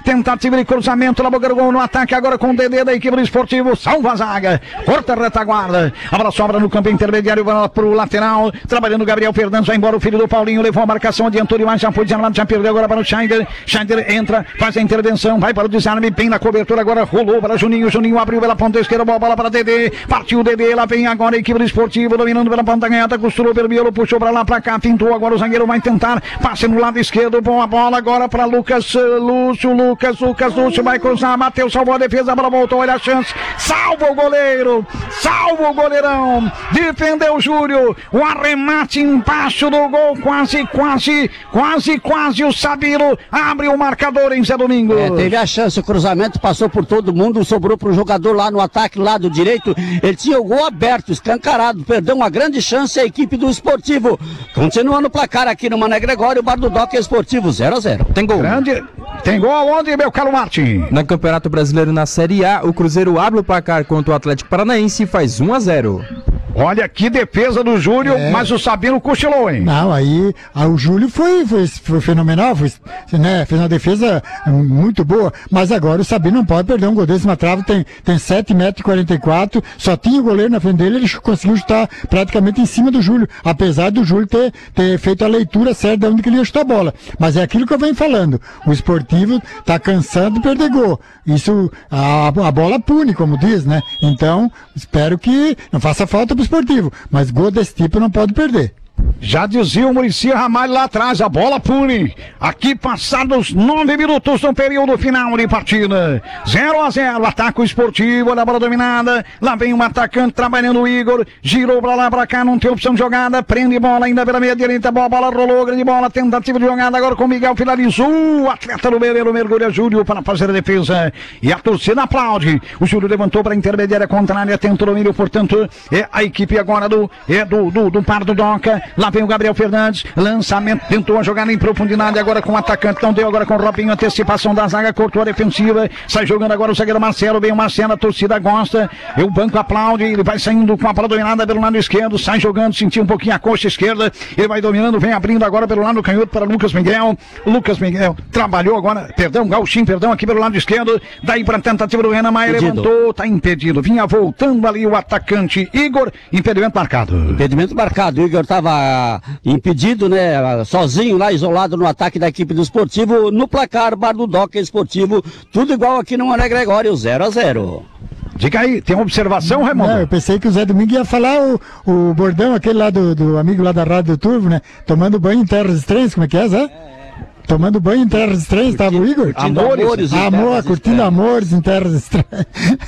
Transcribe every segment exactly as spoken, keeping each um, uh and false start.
tentativa de cruzamento, lá boca gol no ataque, agora com o Dedê da equipe do Esportivo, salva a zaga, corta a retaguarda, a bola sobra no campo intermediário, vai pro lateral, trabalhando o Gabriel Fernandes, vai embora o filho do Paulinho, levou a marcação, adiantou demais, já foi desarmado, já perdeu agora para o Schneider, Schneider entra, faz a intervenção, vai para o desarme, bem na cobertura, agora rolou para Juninho, Juninho abriu pela ponta esquerda, boa bola para Dedê, partiu o Dedê, lá vem agora a equipe do Esportivo, dominando pela ponta canhota, costurou pelo miolo, puxou para lá, para cá, pintou, agora o zagueiro vai tentar, passe no lado esquerdo, boa bola agora para Lucas, Lúcio, Lucas, Lucas, Lúcio vai cruzar, Matheus salvou a defesa, a bola voltou, olha a chance, salva o goleiro, salva o goleirão, defendeu o Júlio, o arremate embaixo do gol, quase, quase, quase, quase o Sabino abre o marcador em Zé Domingo. É, teve a chance, o cruzamento passou por todo mundo, sobrou pro jogador lá no ataque, lado direito, ele tinha o gol aberto, escancarado, perdeu uma grande chance a equipe do Esportivo. Continuando o placar aqui no Mané Gregório, o Bar do Doca Esportivo zero a zero. Tem gol. Grande, tem gol aonde, meu caro Martin? No Campeonato Brasileiro na Série A, o Cruzeiro abre o placar contra o Atlético Paranaense e faz um a zero. Olha que defesa do Júlio, é. Mas o Sabino cochilou, hein? Não, aí, aí o Júlio foi, foi, foi fenomenal, foi, né, fez uma defesa muito boa, mas agora o Sabino não pode perder um gol desse, uma trave tem, tem sete metros e quarenta e quatro, só tinha o goleiro na frente dele, ele conseguiu chutar praticamente em cima do Júlio, apesar do Júlio ter, ter feito a leitura certa de onde que ele ia chutar a bola, mas é aquilo que eu venho falando, o Esportivo tá cansado de perder gol, isso, a, a bola pune, como diz, né, então, espero que não faça falta pro Esportivo, mas gol desse tipo não pode perder. Já dizia o Muricy Ramalho lá atrás, a bola pune. Aqui passados nove minutos no período final de partida. zero a zero, ataque o Esportivo, olha a bola dominada. Lá vem um atacante trabalhando o Igor. Girou pra lá, pra cá, não tem opção de jogada. Prende bola ainda pela meia direita, boa bola, rolou, grande bola, tentativa de jogada agora com o Miguel, finalizou. O atleta do Bereiro mergulha Júlio para fazer a defesa. E a torcida aplaude. O Júlio levantou para a intermediária contrária, tentou o domínio, portanto, é a equipe agora do, é do, do, do Pardo Doca. Lá vem o Gabriel Fernandes, lançamento, tentou a jogada em profundidade agora com o atacante, não deu agora com o Robinho, antecipação da zaga, cortou a defensiva, sai jogando agora o zagueiro Marcelo, vem o Marcelo, a torcida gosta, e o banco aplaude, ele vai saindo com a bola dominada pelo lado esquerdo, sai jogando, sentiu um pouquinho a coxa esquerda, ele vai dominando, vem abrindo agora pelo lado canhoto para Lucas Miguel, Lucas Miguel trabalhou agora, perdão, Gauchinho, perdão, aqui pelo lado esquerdo, daí para a tentativa do Renan Maia, levantou, tá impedido, vinha voltando ali o atacante Igor, impedimento marcado. Impedimento marcado, o Igor tava impedido, né, sozinho lá, isolado no ataque da equipe do Esportivo, no placar, Bar do Doca Esportivo, tudo igual aqui no Mané Gregório, zero a zero. Diga aí, tem uma observação, Raimundo? Não, eu pensei que o Zé Domingo ia falar o, o bordão, aquele lá do, do amigo lá da Rádio Turvo, né, tomando banho em terras estranhas, como é que é, Zé? Tomando banho em terras estranhas, estava o Igor? Amores, amores Amor, curtindo amores em terras estranhas.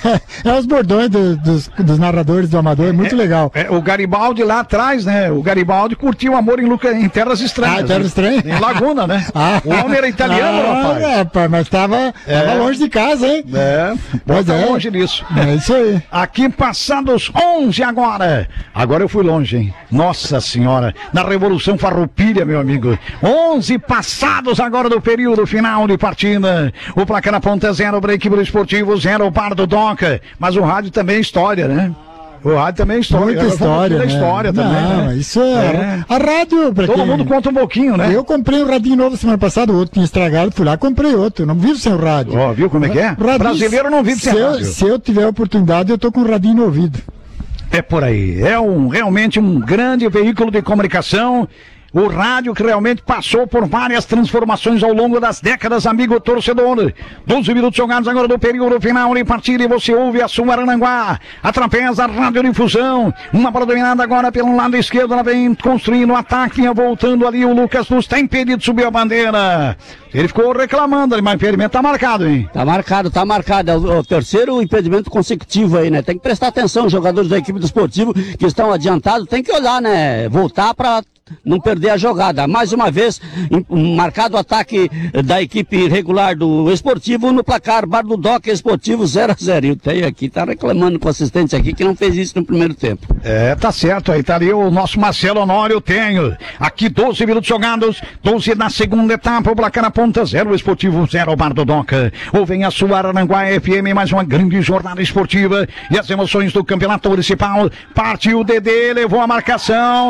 É os bordões do, dos, dos narradores do Amador, é muito é, legal. É, o Garibaldi lá atrás, né? O Garibaldi curtiu amor em, Luca, em terras estranhas. Ah, terras estranhas? Em Laguna, né? Ah, o homem era italiano, ah, rapaz. É, rapaz, mas estava é. longe de casa, hein? É, pois é. longe disso. É isso aí. Aqui passados onze agora. Agora eu fui longe, hein? Nossa Senhora. Na Revolução Farroupilha, meu amigo. onze passados agora do período do final de partida. O placar na ponta zero, break pro Esportivo, zero, o Pardo Doca. Mas o rádio também é história, né? O rádio também é história. Muita história, né? história Não, também, né? Isso é... é. A rádio... Pra Todo quem... mundo conta um pouquinho, né? Eu comprei um radinho novo semana passada, o outro tinha estragado, fui lá, comprei outro. Eu não vivo sem o rádio. Ó, oh, viu como é que é? Radinho, brasileiro não vive sem se rádio. Eu, se eu tiver oportunidade, eu tô com um radinho no ouvido. É por aí. É um, realmente um grande veículo de comunicação. O rádio que realmente passou por várias transformações ao longo das décadas, amigo torcedor. doze minutos jogados agora do período final de partida e você ouve a sua Arananguá através da radiodifusão. Uma bola dominada agora pelo lado esquerdo, ela vem construindo o ataque, voltando ali o Lucas Luz, está impedido de subir a bandeira. Ele ficou reclamando ali, mas o impedimento tá marcado, hein? Tá marcado, tá marcado. É o, o terceiro impedimento consecutivo aí, né? Tem que prestar atenção, os jogadores da equipe do Esportivo que estão adiantados, tem que olhar, né? Voltar para não perder a jogada. Mais uma vez, marcado o ataque da equipe regular do Esportivo no placar, Bar do Doca Esportivo zero a zero. E o Teio aqui tá reclamando com o assistente aqui que não fez isso no primeiro tempo. É, tá certo, aí tá ali o nosso Marcelo Honório, tenho. Aqui doze minutos jogados, doze na segunda etapa, o placar na ponta, zero Esportivo, zero Bar do Doca. Ou vem a sua Arananguá F M, mais uma grande jornada esportiva e as emoções do campeonato municipal. Partiu o Dedê, levou a marcação.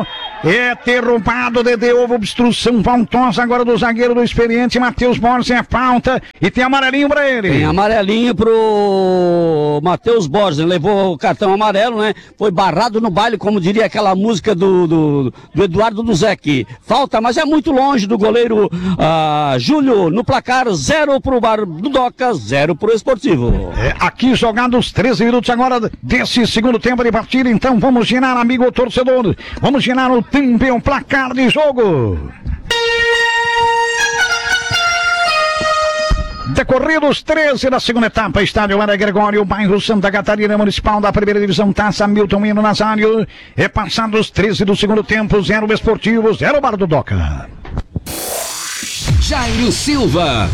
É derrubado, Dedê, houve obstrução faltosa agora do zagueiro do experiente Matheus Borges, é falta e tem amarelinho pra ele. Tem amarelinho pro Matheus Borges, levou o cartão amarelo, né? Foi barrado no baile, como diria aquela música do, do, do Eduardo Duzec. Falta, mas é muito longe do goleiro ah, Júlio, no placar zero pro Bar do Doca, zero pro Esportivo. É, aqui jogados treze minutos agora desse segundo tempo de partida, então vamos girar, amigo torcedor, vamos girar o tempo e o placar de jogo. Decorridos treze da segunda etapa, estádio Ana Gregório, bairro Santa Catarina, municipal da primeira divisão, Taça Milton Hino Nazário. É passados treze do segundo tempo, zero Esportivo, zero Bar do Doca. Jairo Silva.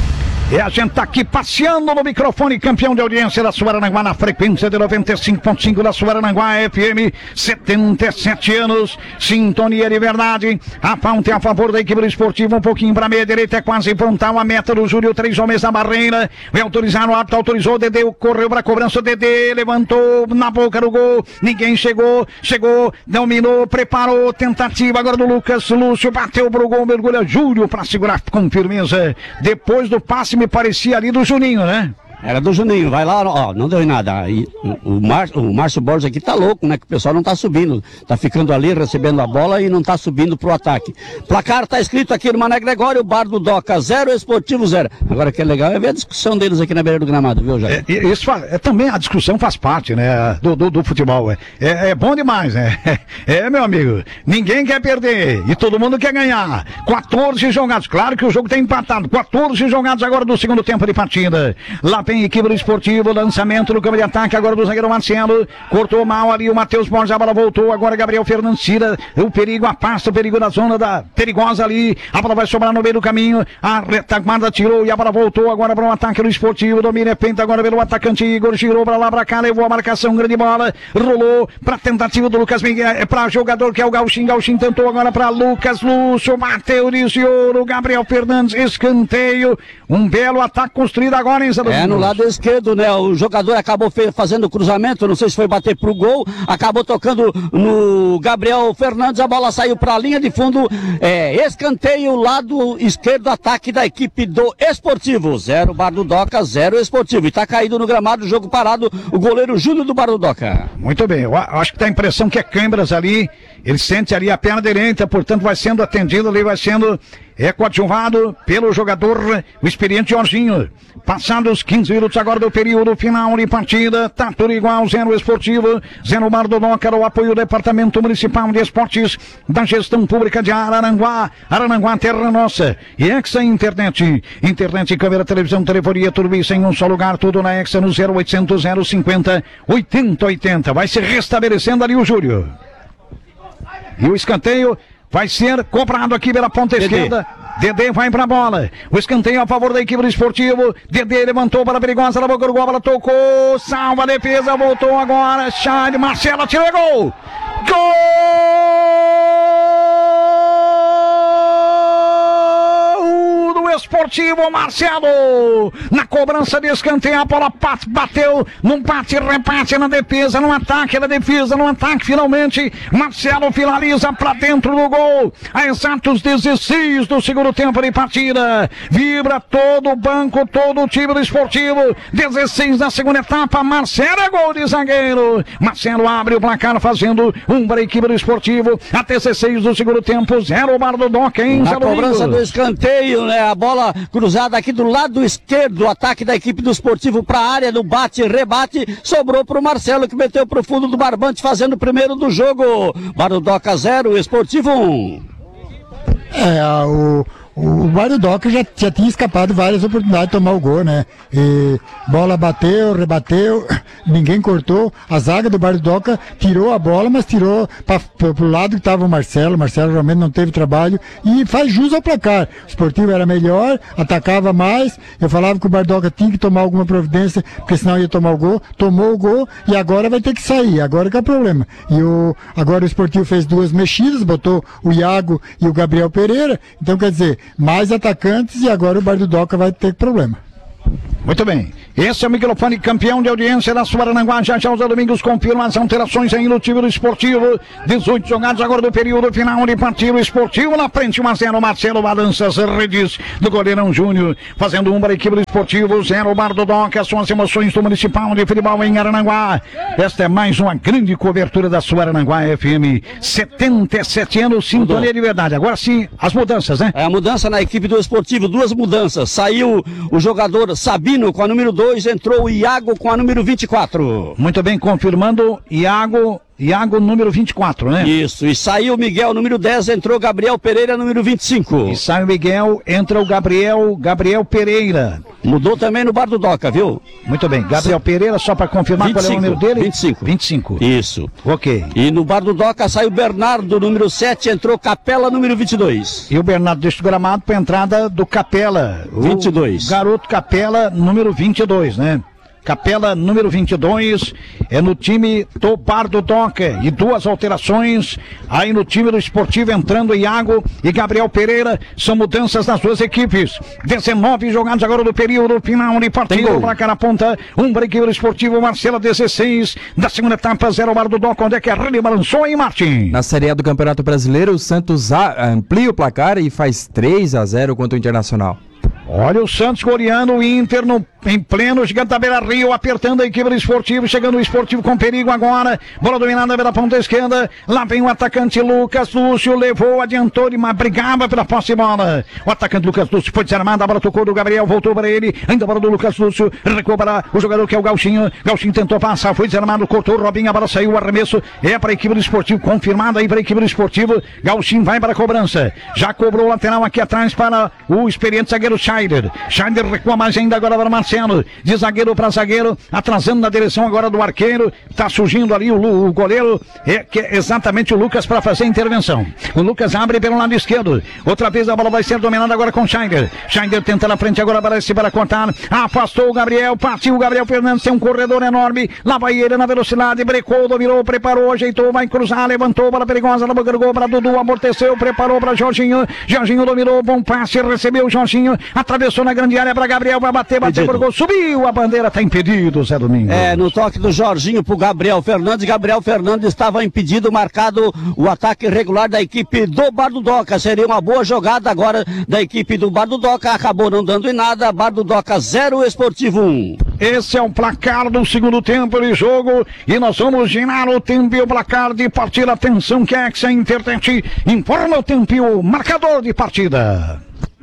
E a gente tá aqui passeando no microfone, campeão de audiência da Suarananguá, na frequência de noventa e cinco ponto cinco da Suarananguá F M, setenta e sete anos, sintonia de verdade. A falta é a favor da equipe do Esportivo, um pouquinho pra meia direita, é quase frontal a meta do Júlio, três homens na barreira. Vai autorizar, o árbitro autorizou, Dedê correu pra cobrança, Dedê levantou na boca do gol, ninguém chegou, chegou, dominou, preparou, tentativa agora do Lucas Lúcio, bateu pro gol, mergulha Júlio pra segurar com firmeza, depois do passe me parecia ali do Juninho, né? Era do Juninho, vai lá, ó, não deu em nada. E, o, Mar, o Márcio Borges aqui tá louco, né? Que o pessoal não tá subindo. Tá ficando ali, recebendo a bola e não tá subindo pro ataque. Placar tá escrito aqui no Mané Gregório, Bar do Doca zero, Esportivo zero. Agora que é legal é ver a discussão deles aqui na beira do gramado, viu, Jair? É, isso faz, é, também a discussão faz parte, né? Do, do, do futebol. É, é, é bom demais, né? É, meu amigo, ninguém quer perder e todo mundo quer ganhar. quatorze jogados, claro que o jogo tá empatado. quatorze jogados agora do segundo tempo de partida. Lá vem equipe do Esportivo, lançamento no campo de ataque agora do zagueiro Marcelo, cortou mal ali o Matheus Borges, a bola voltou, agora Gabriel Fernandes tira o perigo, afasta o perigo da zona da perigosa ali, a bola vai sobrar no meio do caminho, a retaguarda tirou e a bola voltou agora para o ataque do Esportivo, domina é feita agora pelo atacante Igor, girou para lá, para cá, levou a marcação, grande bola, rolou para tentativa do Lucas Miguel, é para jogador que é o Gauchinho, Gauchinho tentou agora para Lucas Lúcio, bateu de ouro, Gabriel Fernandes, escanteio, um belo ataque construído agora em Zé É no lado esquerdo, né? O jogador acabou fazendo o cruzamento, não sei se foi bater pro gol, acabou tocando no Gabriel Fernandes, a bola saiu pra linha de fundo, é, escanteio, lado esquerdo, ataque da equipe do Esportivo, zero Bar do Doca, zero Esportivo, e tá caído no gramado, jogo parado, o goleiro Júlio do Bar do Doca. Muito bem, eu acho que dá a impressão que é câimbras ali, ele sente ali a perna direita, portanto vai sendo atendido ali, vai sendo é coadjuvado pelo jogador, o experiente Jorginho. Passados quinze minutos agora do período final de partida, tá tudo igual, zero Esportivo, zero Bar do Doca, o apoio do Departamento Municipal de Esportes da Gestão Pública de Araranguá, Araranguá, terra nossa, e Exa Internet, internet, câmera, televisão, telefonia, tudo isso em um só lugar, tudo na Exa no zero oitocentos, zero cinquenta, oitenta oitenta, vai se restabelecendo ali o Júlio. E o escanteio vai ser cobrado aqui pela ponta Dedê. esquerda. Dedê vai pra bola. O escanteio a favor da equipe do Esportivo. Dedê levantou para a perigosa na boca do gol. A bola tocou. Salva a defesa. Voltou agora. Chade. Marcelo tirou gol. Gol do Esportivo, Marcelo. Na cobrança de escanteio, a bola bateu num bate-repate na defesa, no ataque na defesa, no ataque finalmente. Marcelo finaliza pra dentro do gol. A exatos dezesseis do segundo tempo de partida. Vibra todo o banco, todo o time do Esportivo. dezesseis da segunda etapa. Marcelo é gol de zagueiro. Marcelo abre o placar fazendo um para a equipe do Esportivo. A dezesseis do segundo tempo, zero Bar do Doca, hein? Na cobrança do escanteio, né? A bola cruzada aqui do lado esquerdo, o ataque da equipe do Esportivo para a área do bate-rebate, sobrou para o Marcelo que meteu pro fundo do barbante fazendo o primeiro do jogo. Bar do Doca zero, Esportivo um. É, o, o Bar do Doca já, já tinha escapado várias oportunidades de tomar o gol, né? E bola bateu, rebateu, ninguém cortou. A zaga do Bar do Doca tirou a bola, mas tirou para o lado que estava o Marcelo. O Marcelo realmente não teve trabalho e faz jus ao placar. O Esportivo era melhor, atacava mais. Eu falava que o Bar do Doca tinha que tomar alguma providência, porque senão ia tomar o gol. Tomou o gol e agora vai ter que sair. Agora que é o problema. E o, agora o Esportivo fez duas mexidas, botou o Iago e o Gabriel Pereira. Então, quer dizer, mais atacantes e agora o Bar do Doca vai ter problema. Muito bem. Esse é o microfone campeão de audiência da Suarananguá. Já já os domingos confirma as alterações aí no time do esportivo. dezoito jogados agora do período final de partido esportivo. Na frente, um a zero. Marcelo balança as redes do goleirão Júnior. Fazendo um para a equipe do esportivo. Zero, Bar do Doca. São as emoções do Municipal de Futebol em Arananguá. Esta é mais uma grande cobertura da Suarananguá F M. setenta e sete anos, sintonia de verdade. Agora sim, as mudanças, né? É a mudança na equipe do esportivo. Duas mudanças. Saiu o jogador Sabino com a número dois, entrou o Iago com a número vinte e quatro. Muito bem, confirmando, Iago, Iago número vinte e quatro, né? Isso, e saiu o Miguel, número dez, entrou Gabriel Pereira, número vinte e cinco. E sai o Miguel, entra o Gabriel, Gabriel Pereira. Mudou também no Bar do Doca, viu? Muito bem, Gabriel Pereira, só para confirmar vinte e cinco, qual é o número dele? vinte e cinco. vinte e cinco. Isso. Ok. E no Bar do Doca saiu Bernardo, número sete, entrou Capela, número vinte e dois. E o Bernardo deixa o gramado para entrada do Capela. vinte e dois. O garoto Capela, número vinte e dois, né? Capela número vinte e dois é no time do Bar do Doca. E duas alterações aí no time do esportivo, entrando Iago e Gabriel Pereira. São mudanças nas duas equipes. dezenove jogados agora do período final de partida. Para cá na ponta, um para a equipe do esportivo. Marcela dezesseis da segunda etapa, zero Bar do Doca. Onde é que a rede balançou, hein, Martim? Na Série A do Campeonato Brasileiro, o Santos a- amplia o placar e faz três a zero contra o Internacional. Olha o Santos goleando o Inter no, em pleno gigante da Beira Rio, apertando a equipe do esportivo, chegando o esportivo com perigo agora, bola dominada pela ponta esquerda, lá vem o atacante Lucas Lúcio, levou, adiantou, mas brigava pela posse de bola, o atacante Lucas Lúcio foi desarmado, a bola tocou do Gabriel, voltou para ele, ainda a bola do Lucas Lúcio, recuou para o jogador que é o Gauchinho, Gauchinho tentou passar, foi desarmado, cortou, Robinho, a bola saiu, o arremesso é para a equipe do esportivo, confirmado aí para a equipe do esportivo, Gauchinho vai para a cobrança, já cobrou o lateral aqui atrás para o experiente zagueiro Scheider, Scheider recua mais ainda agora para Marcelo, de zagueiro para zagueiro, atrasando na direção agora do arqueiro, está surgindo ali o, o goleiro, é, que é exatamente o Lucas para fazer a intervenção. O Lucas abre pelo lado esquerdo, outra vez a bola vai ser dominada agora com Scheider, Scheider tenta na frente agora, aparece para cortar, afastou o Gabriel, partiu o Gabriel Fernandes, tem um corredor enorme, lá vai ele na velocidade, brecou, dominou, preparou, ajeitou, vai cruzar, levantou, bola perigosa, bola gol para Dudu, amorteceu, preparou para Jorginho, Jorginho dominou, bom passe, recebeu o Jorginho, atravessou na grande área para Gabriel, vai bater, bateu por gol, subiu, a bandeira está impedido, Zé Domingos. É, no toque do Jorginho pro Gabriel Fernandes, Gabriel Fernandes estava impedido, marcado o ataque regular da equipe do Bar do Doca, seria uma boa jogada agora da equipe do Bar do Doca, acabou não dando em nada, Bar do Doca zero, Esportivo um. Esse é o placar do segundo tempo de jogo e nós vamos girar o tempo e o placar de partida. Atenção que a Exa Internet informa o tempo e o marcador de partida.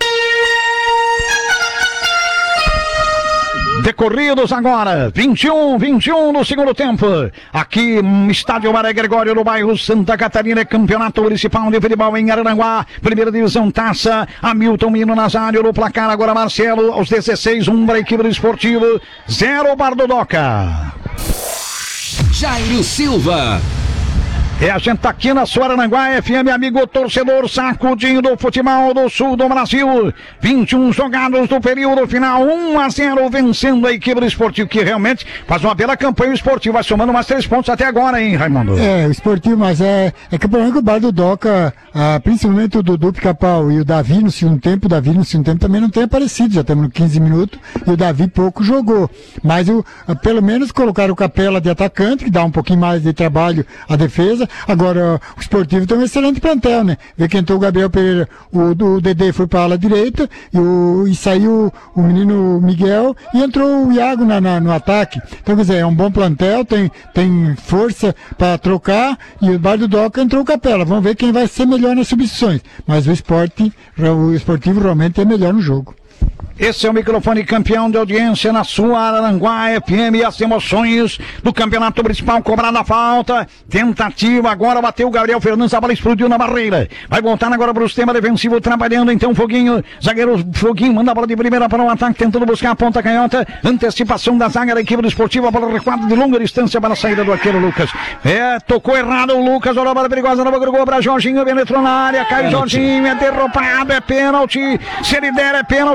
Decorridos agora, vinte e um, vinte e um no segundo tempo. Aqui, Estádio Maré Gregório, no bairro Santa Catarina, Campeonato Municipal de Futebol em Arananguá. Primeira divisão, Taça, Hamilton Mino Nazário no placar. Agora Marcelo, aos dezesseis, um para a equipe do esportivo, zero Bar do Doca. Jairo Silva. É, a gente tá aqui na Suarananguá F M, amigo torcedor, sacudindo o futebol do sul do Brasil. vinte e um jogados do período final, um a zero, vencendo a equipe do esportivo, que realmente faz uma bela campanha. O esportivo vai somando mais três pontos até agora, hein, Raimundo? É, o esportivo, mas é, é que o problema é que o Bar do Doca, ah, principalmente o Dudu Pica-Pau e o Davi no segundo tempo, o Davi no segundo tempo também não tem aparecido, já estamos no quinze minutos, e o Davi pouco jogou. Mas o, ah, pelo menos colocaram o Capela de atacante, que dá um pouquinho mais de trabalho à defesa. Agora, o esportivo tem um excelente plantel, né? Vê que entrou o Gabriel Pereira, o, o Dedê foi para a ala direita, e, o, e saiu o menino Miguel, e entrou o Iago na, na, no ataque. Então, quer dizer, é um bom plantel, tem, tem força para trocar, e o Bar do Doca entrou o Capela. Vamos ver quem vai ser melhor nas substituições. Mas o esporte, o esportivo realmente é melhor no jogo. Esse é o microfone campeão de audiência na sua Arananguá F M e as emoções do campeonato municipal, cobrada a falta, tentativa, agora bateu o Gabriel Fernandes, a bola explodiu na barreira, vai voltar agora para o sistema defensivo, trabalhando então Foguinho, zagueiro Foguinho, manda a bola de primeira para o ataque, tentando buscar a ponta canhota, antecipação da zaga da equipe do esportivo, a bola recuada de longa distância para a saída do arqueiro Lucas, é, tocou errado o Lucas, olha a bola perigosa, não gol para Jorginho, penetrou na área, cai Jorginho, é derrubado, é pênalti, se ele der é pênalti, é pênalti.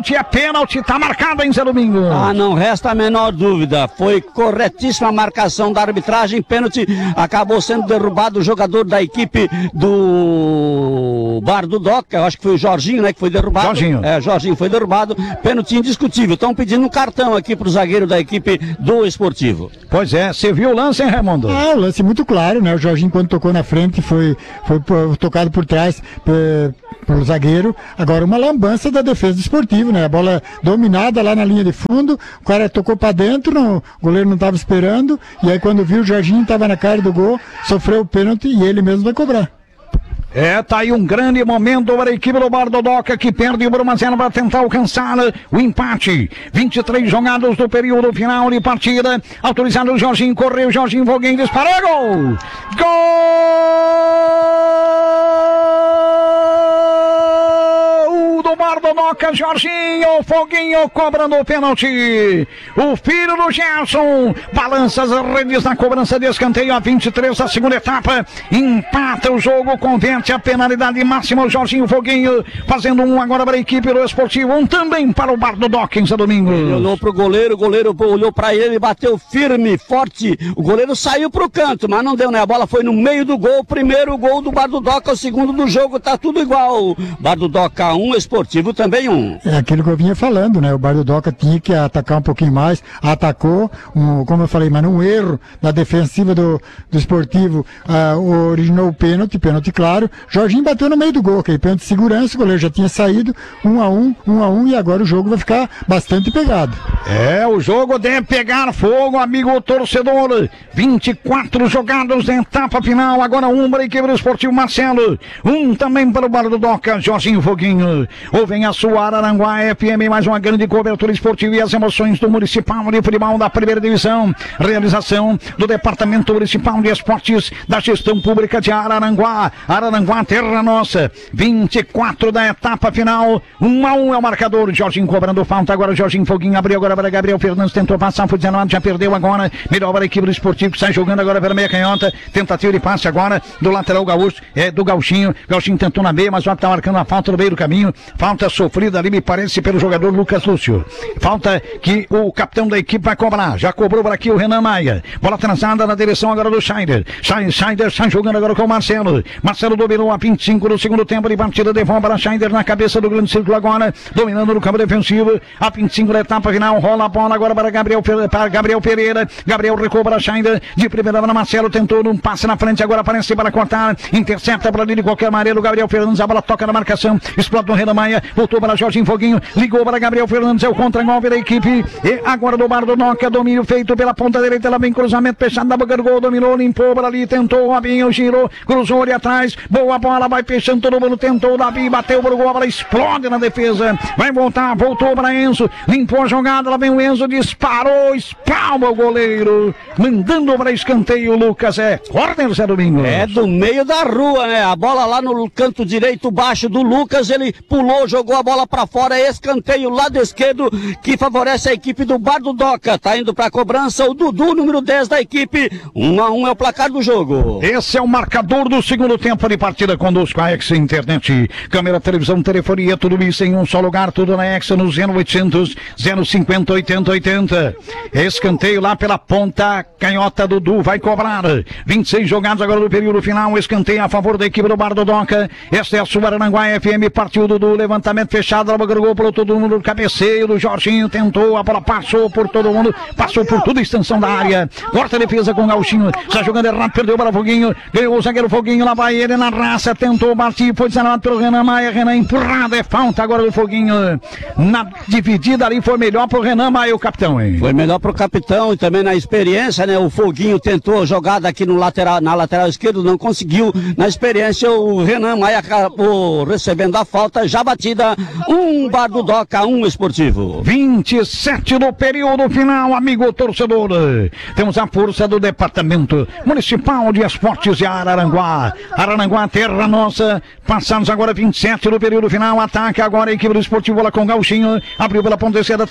pênalti, tá marcado, hein, Zé Domingo? Ah, não resta a menor dúvida. Foi corretíssima a marcação da arbitragem. Pênalti, acabou sendo derrubado o jogador da equipe do Bar do Doca. Eu acho que foi o Jorginho, né, que foi derrubado. Jorginho. É, Jorginho foi derrubado. Pênalti indiscutível. Estão pedindo um cartão aqui pro zagueiro da equipe do Esportivo. Pois é, você viu o lance, hein, Raimundo? Ah, o lance muito claro, né? O Jorginho, quando tocou na frente, foi, foi, foi tocado por trás pe- pelo zagueiro. Agora, uma lambança da defesa do Esportivo, né? A bola dominada lá na linha de fundo, o cara tocou pra dentro, não, o goleiro não estava esperando, e aí quando viu o Jorginho estava na cara do gol, sofreu o pênalti e ele mesmo vai cobrar. É, tá aí um grande momento para a equipe do Bar do Doca, que perde por uma zero para tentar alcançar o empate. vinte e três jogados do período final de partida. Autorizado o Jorginho, correu, Jorginho, Foguinho, disparou, gol! Gol do Bar do Doca, Jorginho, Foguinho cobrando o pênalti. O filho do Gerson balança as redes na cobrança de escanteio a vinte e três da segunda etapa. Empata o jogo, converte a penalidade máxima. O Jorginho Foguinho fazendo um agora para a equipe do Esportivo, um também para o Bar do Doca, em São Domingo. Ele olhou pro goleiro, o goleiro olhou pra ele e bateu firme, forte. O goleiro saiu pro canto, mas não deu, né? A bola foi no meio do gol. Primeiro gol do Bar do Doca, o segundo do jogo, tá tudo igual. Bar do Doca um, Esportivo também um. É aquilo que eu vinha falando, né? O Bar do Doca tinha que atacar um pouquinho mais, atacou, um, como eu falei, mas num erro na defensiva do, do Esportivo, uh, originou o pênalti, pênalti claro. Jorginho bateu no meio do gol, aquele pênalti de segurança, o goleiro já tinha saído, um a um, um a um, e agora o jogo vai ficar bastante pegado. É, o jogo deve pegar fogo, amigo torcedor. vinte e quatro jogados na etapa final, agora um para a equipe do Esportivo Marcelo, um também para o Bar do Doca, Jorginho Foguinho. Ouvem a sua Araranguá F M, mais uma grande cobertura esportiva e as emoções do Municipal de Futebol da Primeira Divisão. Realização do Departamento Municipal de Esportes da Gestão Pública de Araranguá. Araranguá, terra nossa. vinte e quatro da etapa final, um a um é o marcador. Jorginho cobrando falta agora. Jorginho Foguinho abriu agora para Gabriel Fernandes, tentou passar, foi dezenove, já perdeu agora. Melhor para a equipe do Esportivo, que sai jogando agora pela meia canhota. Tentativa de passe agora do lateral gaúcho, é do Gauchinho. Gauchinho tentou na meia, mas o tá marcando a falta no meio do caminho. Falta sofrida ali, me parece, pelo jogador Lucas Lúcio. Falta que o capitão da equipe vai cobrar. Já cobrou por aqui o Renan Maia. Bola transada na direção agora do Scheider. Scheider sai jogando agora com o Marcelo. Marcelo dominou a vinte e cinco no segundo tempo de partida. Devolve para Scheider na cabeça do grande círculo agora. Dominando no campo defensivo. A vinte e cinco da etapa final. Rola a bola agora para Gabriel, para Gabriel Pereira. Gabriel recua para Scheider. De primeira para Marcelo. Tentou um passe na frente. Agora aparece para cortar. Intercepta para ali de qualquer maneira. O Gabriel Fernandes. A bola toca na marcação. Explode no Renan Maia. Voltou para Jorginho Foguinho. Ligou para Gabriel Fernandes. É o contra-golpe da equipe. E agora do Bar do Doca. Domínio feito pela ponta direita. Ela vem cruzamento fechado na boca do gol. Dominou, limpou para ali. Tentou o Robinho. Girou. Cruzou ali atrás. Boa bola. Vai fechando todo mundo. Tentou o Davi. Bateu para o gol. A bola explode na defesa. Vai voltar. Voltou para Enzo. Limpou a jogada. Lá vem o Enzo. Disparou. Espalma o goleiro. Mandando para escanteio. Lucas. É corner, Zé Domingos. É do meio da rua, né? A bola lá no canto direito baixo do Lucas. Ele pulou, jogou a bola para fora. Escanteio lado esquerdo que favorece a equipe do Bar do Doca. Tá indo para cobrança o Dudu, número dez da equipe. um a um é o placar do jogo. Esse é o marcador do segundo tempo de partida conosco. A Exa Internet, câmera, televisão, telefonia, tudo isso em um só lugar. Tudo na Exa no zero oitocentos, zero cinquenta, oitenta, oitenta. Escanteio lá pela ponta canhota. Dudu vai cobrar. vinte e seis jogados agora no período final. Escanteio a favor da equipe do Bar do Doca. Esta é a sua Araranguá F M. Partiu Dudu, levantamento fechado. Ela gol por todo mundo. Cabeceio do Jorginho. Tentou, a bola passou por todo mundo. Passou por toda a extensão da área. Corta a defesa com o Gauchinho. Está jogando errado, perdeu para o Foguinho. Ganhou o zagueiro Foguinho. Lá vai ele na raça. Tentou partir. Foi desanimado pelo Renan Maia. Renan empurrado. É falta agora do Foguinho. Na dividida ali foi melhor pro Renan Maia, o capitão, hein? Foi melhor pro capitão e também na experiência, né? O Foguinho tentou jogada aqui no lateral, na lateral esquerda, não conseguiu. Na experiência, o Renan Maia acabou recebendo a falta. Já batida. Um Bar do Doca, um Esportivo. vinte e sete do período final, amigo torcedor. Temos a força do Departamento Municipal de Esportes de Araranguá. Araranguá, terra nossa. Passamos agora vinte e sete do período final. Ataque agora a equipe do Esportivo, bola com o Gauchinho. Abriu pela ponta esquerda, tem impedido.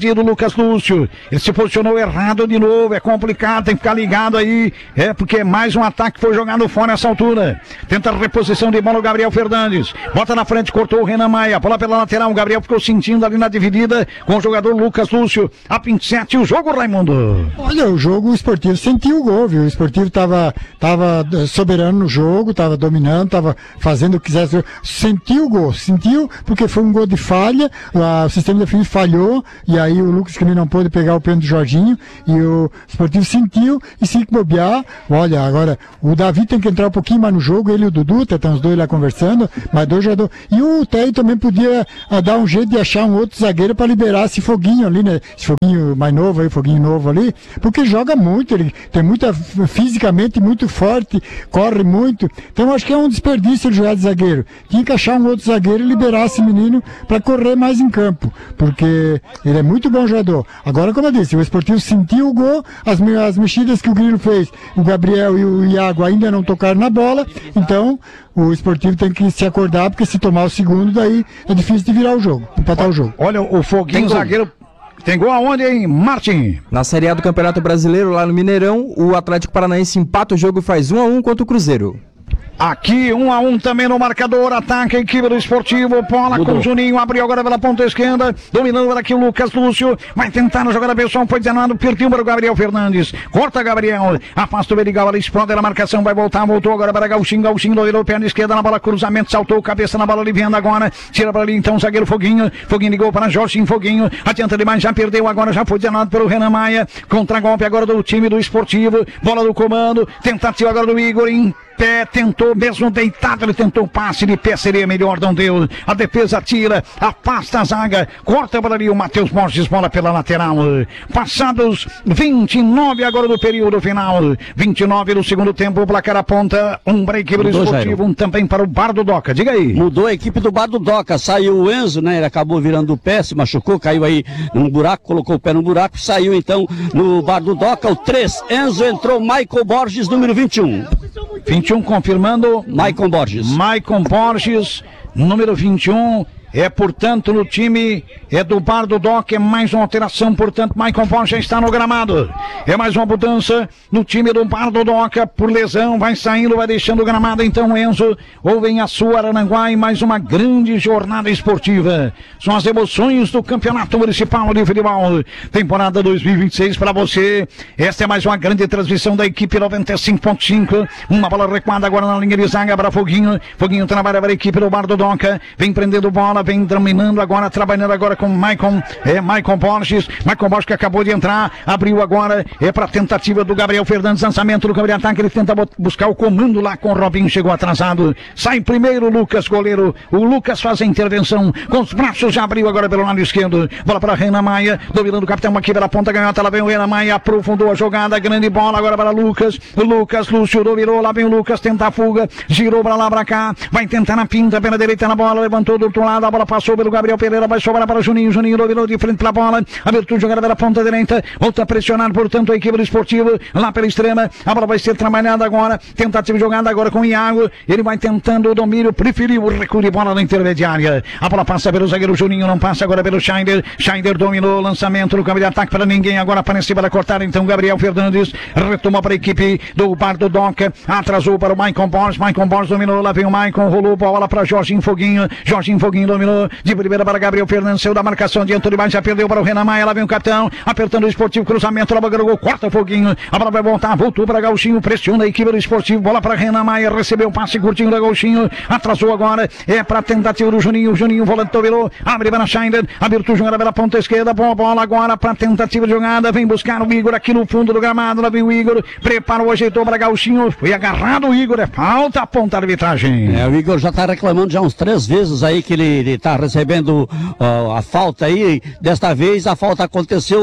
impedido o Lucas Lúcio. Ele se posicionou errado de novo, é complicado, tem que ficar ligado aí, é porque mais um ataque foi jogado fora nessa altura. Tenta a reposição de bola o Gabriel Fernandes, bota na frente, cortou o Renan Maia, bola pela lateral, o Gabriel ficou sentindo ali na dividida com o jogador Lucas Lúcio. A pincete, o jogo, Raimundo. Olha, o jogo, o Esportivo sentiu o gol, viu? O Esportivo tava, tava soberano no jogo, tava dominando, tava fazendo o que quisesse. Sentiu o gol, sentiu, porque foi um gol de falha, a, o sistema defensivo falhou, e aí o Lucas Quini não pôde pegar o pênalti do Jorginho, e o Esportivo sentiu, e se bobear, olha, agora, o Davi tem que entrar um pouquinho mais no jogo, ele e o Dudu, estão os dois lá conversando, mas dois jogadores. E o Tei também podia a, dar um jeito de achar um outro zagueiro para liberar esse Foguinho ali, né? Esse Foguinho mais novo aí, Foguinho novo ali, porque joga muito, ele tem muita, fisicamente muito forte, corre muito, então acho que é um desperdício ele jogar de zagueiro. Tinha que achar um outro zagueiro e liberar esse menino para correr mais em campo, porque ele é muito bom jogador. Agora, como eu disse, o Esportivo sentiu o gol, as, as mexidas que o Grilo fez, o Gabriel e o Iago ainda não tocaram na bola, então o Esportivo tem que se acordar, porque se tomar o segundo, daí é difícil de virar o jogo, empatar o jogo. Olha, o Foguinho, zagueiro, tem gol aonde, hein, Martin? Na Série A do Campeonato Brasileiro, lá no Mineirão, o Atlético Paranaense empata o jogo e faz um a um contra o Cruzeiro. Aqui, um a um também no marcador, ataque a equipe do Esportivo, bola Mudou. com o Juninho, abriu agora pela ponta esquerda, dominando aqui o Lucas Lúcio, vai tentar na jogada pessoal, foi dezenado, perdeu para o Gabriel Fernandes, corta Gabriel, afasta o Berigal, ele explode na marcação, vai voltar, voltou agora para Gauchinho, Gauchinho dominou perna esquerda na bola, cruzamento, saltou, cabeça na bola, aliviando agora, tira para ali então o zagueiro Foguinho, Foguinho ligou para Jorginho, Foguinho, adianta demais, já perdeu agora, já foi dezenado pelo Renan Maia, contra-golpe agora do time do Esportivo, bola do comando, tentativa agora do Igor, em pé, tentou mesmo deitado, ele tentou o passe de pé, seria melhor, não deu. A defesa tira, afasta a zaga, corta para ali o Matheus Borges, bola pela lateral. Passados vinte e nove agora do período final, vinte e nove do segundo tempo, o placar aponta um break para o Esportivo, um também para o Bar do Doca, diga aí. Mudou a equipe do Bar do Doca, saiu o Enzo, né, ele acabou virando o pé, se machucou, caiu aí num buraco, colocou o pé no buraco, saiu então no Bar do Doca, o três, Enzo entrou, Michael Borges, número vinte e um. vinte e um confirmando. Maicon Borges. Maicon Borges, número vinte e um. É, portanto, no time é do Bar do Doca, é mais uma alteração, portanto, Maicon Borges já está no gramado. É mais uma mudança no time do Bar do Doca, por lesão, vai saindo, vai deixando o gramado, então Enzo, ou vem a sua Araranguá e mais uma grande jornada esportiva. São as emoções do Campeonato Municipal de Futebol, temporada dois mil e vinte e seis para você. Esta é mais uma grande transmissão da equipe noventa e cinco ponto cinco, uma bola recuada agora na linha de zaga para Foguinho, Foguinho trabalha para a equipe do Bar do Doca, vem prendendo bola, vem dominando agora, trabalhando agora com Maicon, é Maicon Borges, Maicon Borges que acabou de entrar, abriu agora, é para tentativa do Gabriel Fernandes, lançamento do Gabriel Ataque, ele tenta buscar o comando lá com o Robinho, chegou atrasado, sai primeiro o Lucas, goleiro, o Lucas faz a intervenção, com os braços já abriu agora pelo lado esquerdo, bola para Renan Maia, dominando o capitão aqui pela ponta ganhota, lá vem o Renan Maia, aprofundou a jogada, grande bola agora para Lucas, o Lucas, Lúcio dominou, lá vem o Lucas, tenta a fuga, girou para lá para cá, vai tentar na pinta, pela direita na bola, levantou do outro lado, a bola passou pelo Gabriel Pereira, vai sobrar para Juninho, Juninho dominou de frente pela bola, abertura jogada pela ponta direita, volta a pressionar, portanto, a equipe do Esportivo, lá pela extrema, a bola vai ser trabalhada agora, tentativa de jogada agora com o Iago, ele vai tentando o domínio, preferiu o recuo de bola na intermediária, a bola passa pelo zagueiro Juninho, não passa agora pelo Schneider, Schneider dominou o lançamento no campo de ataque para ninguém, agora apareceu para cortar, então Gabriel Fernandes, retomou para a equipe do Bar do Doca, atrasou para o Maicon Borges, Maicon Borges dominou, lá vem o Maicon, rolou a bola para Jorginho Foguinho, Jorginho Foguinho dominou, de primeira para Gabriel Fernandes, saiu da marcação, adiantou demais, já perdeu para o Renan Maia, lá vem o capitão, apertando o Esportivo, cruzamento, lá gol, corta Foguinho, a bola vai voltar, voltou para Gauchinho, pressiona a equipe do Esportivo, bola para Renan Maia, recebeu o passe curtinho da Gauchinho, atrasou agora, é para tentativa do Juninho, Juninho volante virou, abre para Schneider, abertura jogada pela ponta esquerda, boa bola agora para tentativa de jogada, vem buscar o Igor aqui no fundo do gramado, lá vem o Igor, preparou, ajeitou para Gauchinho, foi agarrado o Igor, é falta, aponta a arbitragem. É, o Igor já está reclamando já uns três vezes aí que ele está recebendo uh, a falta aí, desta vez a falta aconteceu,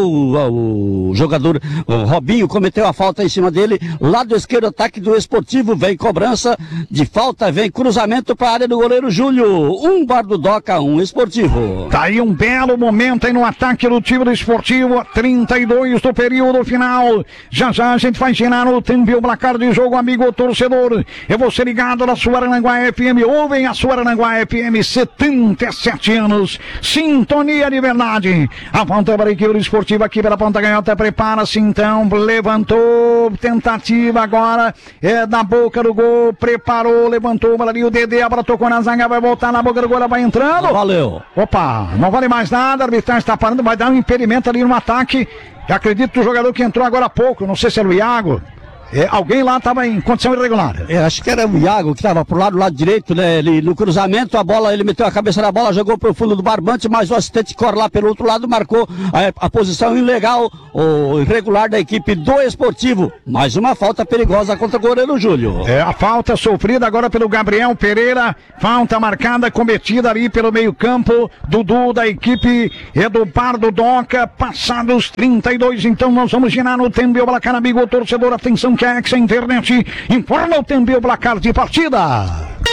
uh, o jogador uh, Robinho cometeu a falta em cima dele, lado esquerdo, ataque do Esportivo, vem cobrança de falta, vem cruzamento para a área do goleiro Júlio, um Bar do Doca, um Esportivo. Tá aí um belo momento aí no ataque do time do Esportivo, trinta e dois do período final, já já a gente vai girar o tempo e o placar de jogo, amigo torcedor, eu vou ser ligado na sua Arananguá F M, ouvem a sua Arananguá F M setenta setenta e sete anos, sintonia de verdade. A falta para a equipe esportiva aqui pela ponta canhota, prepara-se então, levantou, tentativa agora, é da boca do gol, preparou, levantou, ali o Dedê, a bola tocou na zaga, vai voltar na boca do gol, ela vai entrando. Valeu. Opa, não vale mais nada, a arbitragem está parando, vai dar um impedimento ali no ataque. Eu acredito que o jogador que entrou agora há pouco, não sei se era o Iago, é, alguém lá estava em condição irregular. É, acho que era o Iago que estava pro lado, lado direito, né? Ele, no cruzamento, a bola, ele meteu a cabeça na bola, jogou pro fundo do barbante, mas o assistente corre lá pelo outro lado, marcou a, a posição ilegal, ou irregular da equipe do Esportivo. Mais uma falta perigosa contra o goleiro Júlio. É, a falta sofrida agora pelo Gabriel Pereira, falta marcada, cometida ali pelo meio campo, Dudu da equipe Eduardo Doca, passados trinta e dois, então nós vamos girar no tempo, o placar, amigo torcedor, atenção que a Exa Internet informa o tempo e o placar de partida.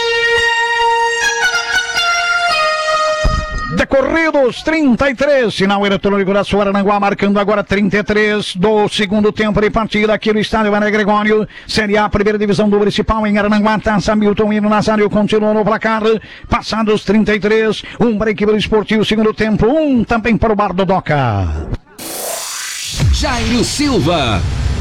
Decorridos trinta e três, sinal eletrônico da Suarananguá marcando agora trinta e três do segundo tempo de partida aqui no estádio Mané Gregório, Série A, primeira divisão do Municipal em Arananguá, Taça Milton Hino Nazário continua no placar, passados trinta e três, um para a equipe do Esportivo, segundo tempo, um também para o Bar do Doca. Jairo Silva.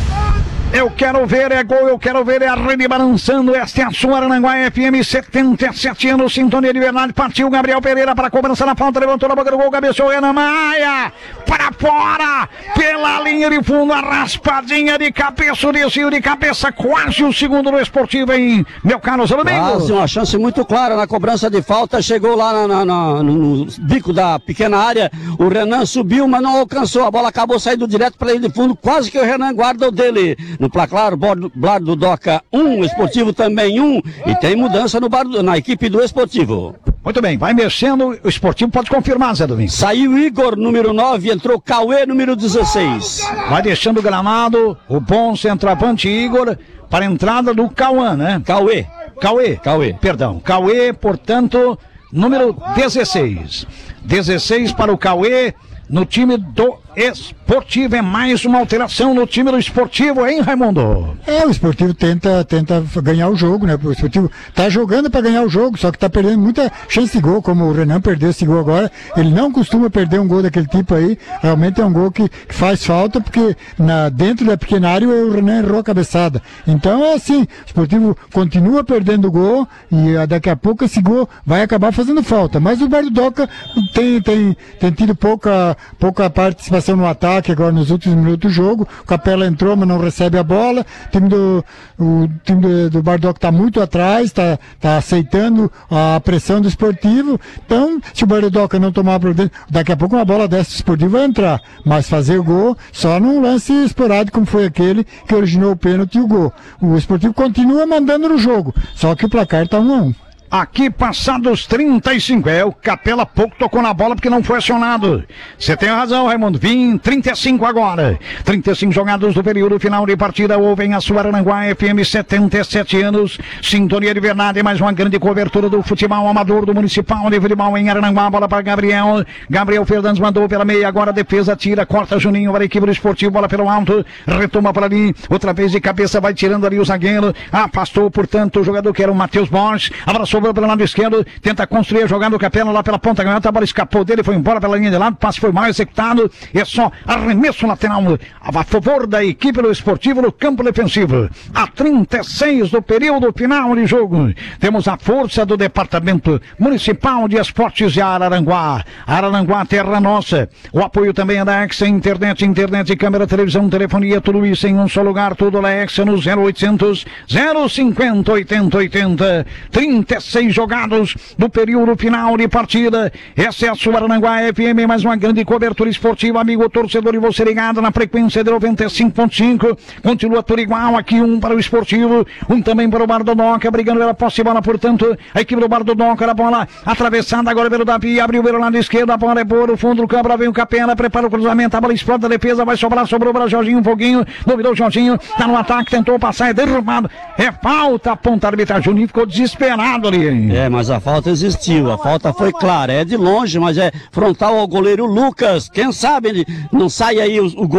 Eu quero ver é gol, eu quero ver é a rede balançando. Esta é a sua Arananguá F M, setenta e sete anos, sintonia de verdade. Partiu Gabriel Pereira para a cobrança na falta, levantou na boca do gol, cabeceou Renan Maia para fora, pela linha de fundo, a raspadinha de cabeça, o desvio de cabeça, quase o segundo do Esportivo, hein, meu caro Zé Domingo? Quase uma chance muito clara na cobrança de falta, chegou lá na, na, na, no, no bico da pequena área, o Renan subiu, mas não alcançou, a bola acabou saindo direto para a linha de fundo, quase que o Renan guarda o dele. No placar, Bar do Doca um, Esportivo também um, e tem mudança no bar, na equipe do Esportivo. Muito bem, vai mexendo, o Esportivo pode confirmar, Zé Domingos. Saiu Igor, número nove, entrou Cauê, número dezesseis. Vai deixando o gramado, o bom centroavante Igor, para a entrada do Cauã, né? Cauê. Cauê. Cauê. Perdão, Cauê, portanto, número dezesseis. dezesseis para o Cauê, no time do Esportivo. É mais uma alteração no time do Esportivo, hein, Raimundo? É, o Esportivo tenta, tenta ganhar o jogo, né? O Esportivo tá jogando para ganhar o jogo, só que tá perdendo muita chance de gol, como o Renan perdeu esse gol agora. Ele não costuma perder um gol daquele tipo aí. Realmente é um gol que, que faz falta, porque na, dentro da pequena área o Renan errou a cabeçada. Então é assim, o Esportivo continua perdendo o gol e a, daqui a pouco esse gol vai acabar fazendo falta. Mas o Bar do Doca tem, tem, tem tido pouca, pouca participação no ataque agora nos últimos minutos do jogo. O Capela entrou, mas não recebe a bola. O time do, o time do, do Bar do Doca está muito atrás, está tá aceitando a pressão do Esportivo. Então, se o Bar do Doca não tomar providência, daqui a pouco uma bola dessa do Esportivo vai entrar. Mas fazer o gol só num lance esporádico, como foi aquele que originou o pênalti e o gol. O Esportivo continua mandando no jogo, só que o placar está um a um. Aqui passados trinta e cinco, é, o Capela pouco tocou na bola porque não foi acionado. Você tem razão, Raimundo, vim trinta e cinco agora, trinta e cinco jogados do período final de partida, ouvem a sua Arananguá F M, setenta e sete anos, sintonia de verdade, mais uma grande cobertura do futebol amador do Municipal de Futebol em Arananguá, bola para Gabriel, Gabriel Fernandes mandou pela meia, agora a defesa tira, corta Juninho para a equipe do Esportivo, bola pelo alto, retoma para ali, outra vez de cabeça, vai tirando ali o zagueiro, afastou, portanto, o jogador que era o Matheus Borges, abraçou pelo lado esquerdo, tenta construir a jogada do Capela lá pela ponta canhota, a bola escapou dele, foi embora pela linha de lado, o passe foi mal executado, é só arremesso lateral a favor da equipe do Esportivo no campo defensivo. A trinta e seis do período final de jogo, temos a força do Departamento Municipal de Esportes de Araranguá. Araranguá, terra nossa. O apoio também é da Exa Internet, internet, câmera, televisão, telefonia, tudo isso em um só lugar, tudo na Exa no zero oitocentos, zero cinquenta, oitenta, oitenta, trinta e seis jogados do período final de partida. Essa é a sua Arananguá F M, mais uma grande cobertura esportiva, amigo torcedor, e você ligado na frequência de noventa e cinco ponto cinco. Continua tudo igual aqui, um para o Esportivo, um também para o Bar do Doca, brigando pela posse de bola, portanto, a equipe do Bar do Doca, a bola atravessada agora pelo Davi, abriu pelo lado esquerdo, a bola é por o fundo do campo, lá vem o Capela, prepara o cruzamento, a bola explode a defesa, vai sobrar, sobrou para o Jorginho, um foguinho, novidou o Jorginho, tá no ataque, tentou passar, é derrubado, é falta, aponta a arbitragem, Juninho ficou desesperado ali. É, mas a falta existiu, a falta foi clara, é de longe, mas é frontal ao goleiro Lucas, quem sabe ele não sai aí o, o gol.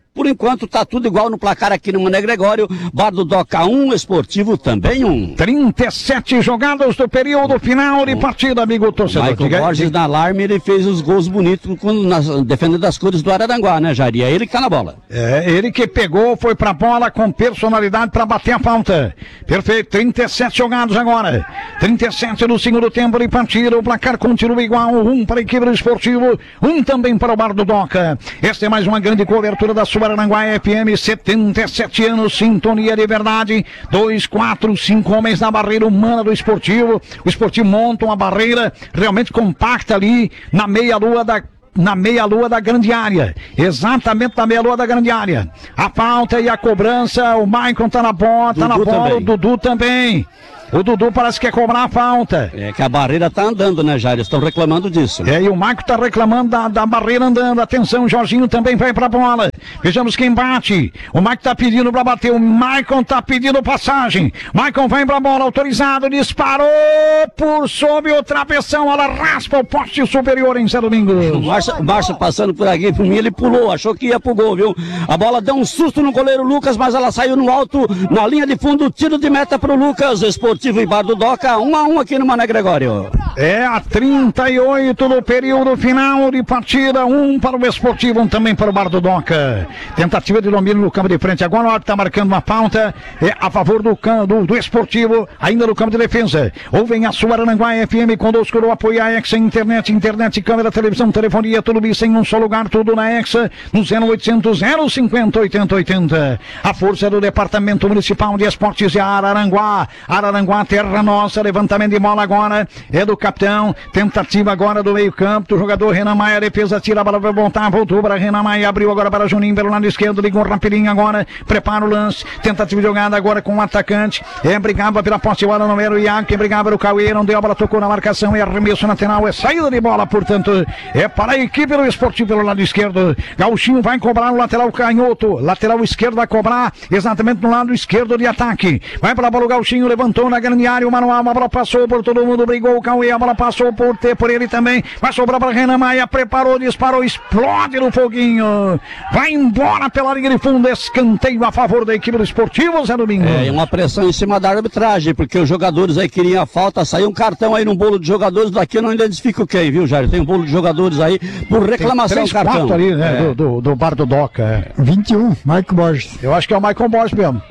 Por enquanto tá tudo igual no placar aqui no Mané Gregório. Bar do Doca um, Esportivo também um. trinta e sete jogadas do período final de partida, amigo torcedor. Michael Borges na alarme, ele fez os gols bonitos quando, nas, defendendo as cores do Araranguá, né, Jair? E é ele que tá na bola. É, ele que pegou, foi pra bola com personalidade pra bater a falta. Perfeito, trinta e sete jogados agora. trinta e sete no segundo tempo de partida. O placar continua igual, um para a equipe do Esportivo, um também para o Bar do Doca. Esta é mais uma grande cobertura da sua Araranguá F M, setenta e sete anos, sintonia de verdade. Dois, quatro, cinco homens na barreira humana do Esportivo. O Esportivo monta uma barreira realmente compacta ali na meia-lua da na meia-lua da grande área, exatamente na meia-lua da grande área. A falta e a cobrança, o Maicon tá na bola, tá na bola, também. O Dudu também. O Dudu parece que quer cobrar a falta. É que a barreira tá andando, né, Jair? Eles estão reclamando disso. É, e o Marco tá reclamando da, da barreira andando. Atenção, o Jorginho também vai pra bola. Vejamos quem bate. O Marco tá pedindo pra bater. O Maicon tá pedindo passagem. Maicon vai pra bola, autorizado, disparou por sob o travessão. Ela raspa o poste superior em Zé Domingos. O Márcio, o Márcio passando por aqui, por mim, ele pulou, achou que ia pro gol, viu? A bola deu um susto no goleiro Lucas, mas ela saiu no alto, na linha de fundo, tiro de meta pro Lucas. Esportivo e Bar do Doca, um a um aqui no Mané Gregório. É a trinta e oito no período final de partida, um para o Esportivo, um também para o Bar do Doca. Tentativa de domínio no campo de frente. Agora o árbitro está marcando uma falta é, a favor do, do, do Esportivo, ainda no campo de defesa. Ouvem a sua Araranguá F M conosco no apoio à Exa Internet, internet, câmera, televisão, telefonia, tudo isso em um só lugar, tudo na Exa, no zero oitocentos, zero cinquenta, oitenta, oitenta. A força do Departamento Municipal de Esportes de Araranguá. Araranguá, terra nossa, levantamento de bola agora, é do capitão, tentativa agora do meio campo, do jogador Renan Maia, defesa, tira a bola, vai voltar, voltou para Renan Maia, abriu agora para Juninho pelo lado esquerdo, ligou rapidinho agora, prepara o lance, tentativa de jogada agora com o atacante, é, brigava pela posse de bola, não era o Iago, quem brigava era o Cauê, não deu a bola, tocou na marcação, é arremesso lateral, é saída de bola, portanto, é para a equipe do Esportivo pelo lado esquerdo, Gauchinho vai cobrar o lateral canhoto, lateral esquerdo vai cobrar, exatamente no lado esquerdo de ataque, vai para a bola o Gauchinho, levantou na grande área, o Manuel, a bola passou por todo mundo, brigou o Cauê, a bola passou por, ter, por ele também, vai sobrar para Renan Maia, preparou, disparou, explode no foguinho, vai embora pela linha de fundo, escanteio a favor da equipe do Esportivo, Zé Domingos. É, uma pressão em cima da arbitragem, porque os jogadores aí queriam a falta, saiu um cartão aí no bolo de jogadores, daqui eu não identifico quem, viu, Jair? Tem um bolo de jogadores aí por reclamação, três, cartão. quatro ali, né, é. do, do, do Bar do Doca. É. vinte e um, Michael Borges. Eu acho que é o Michael Borges mesmo.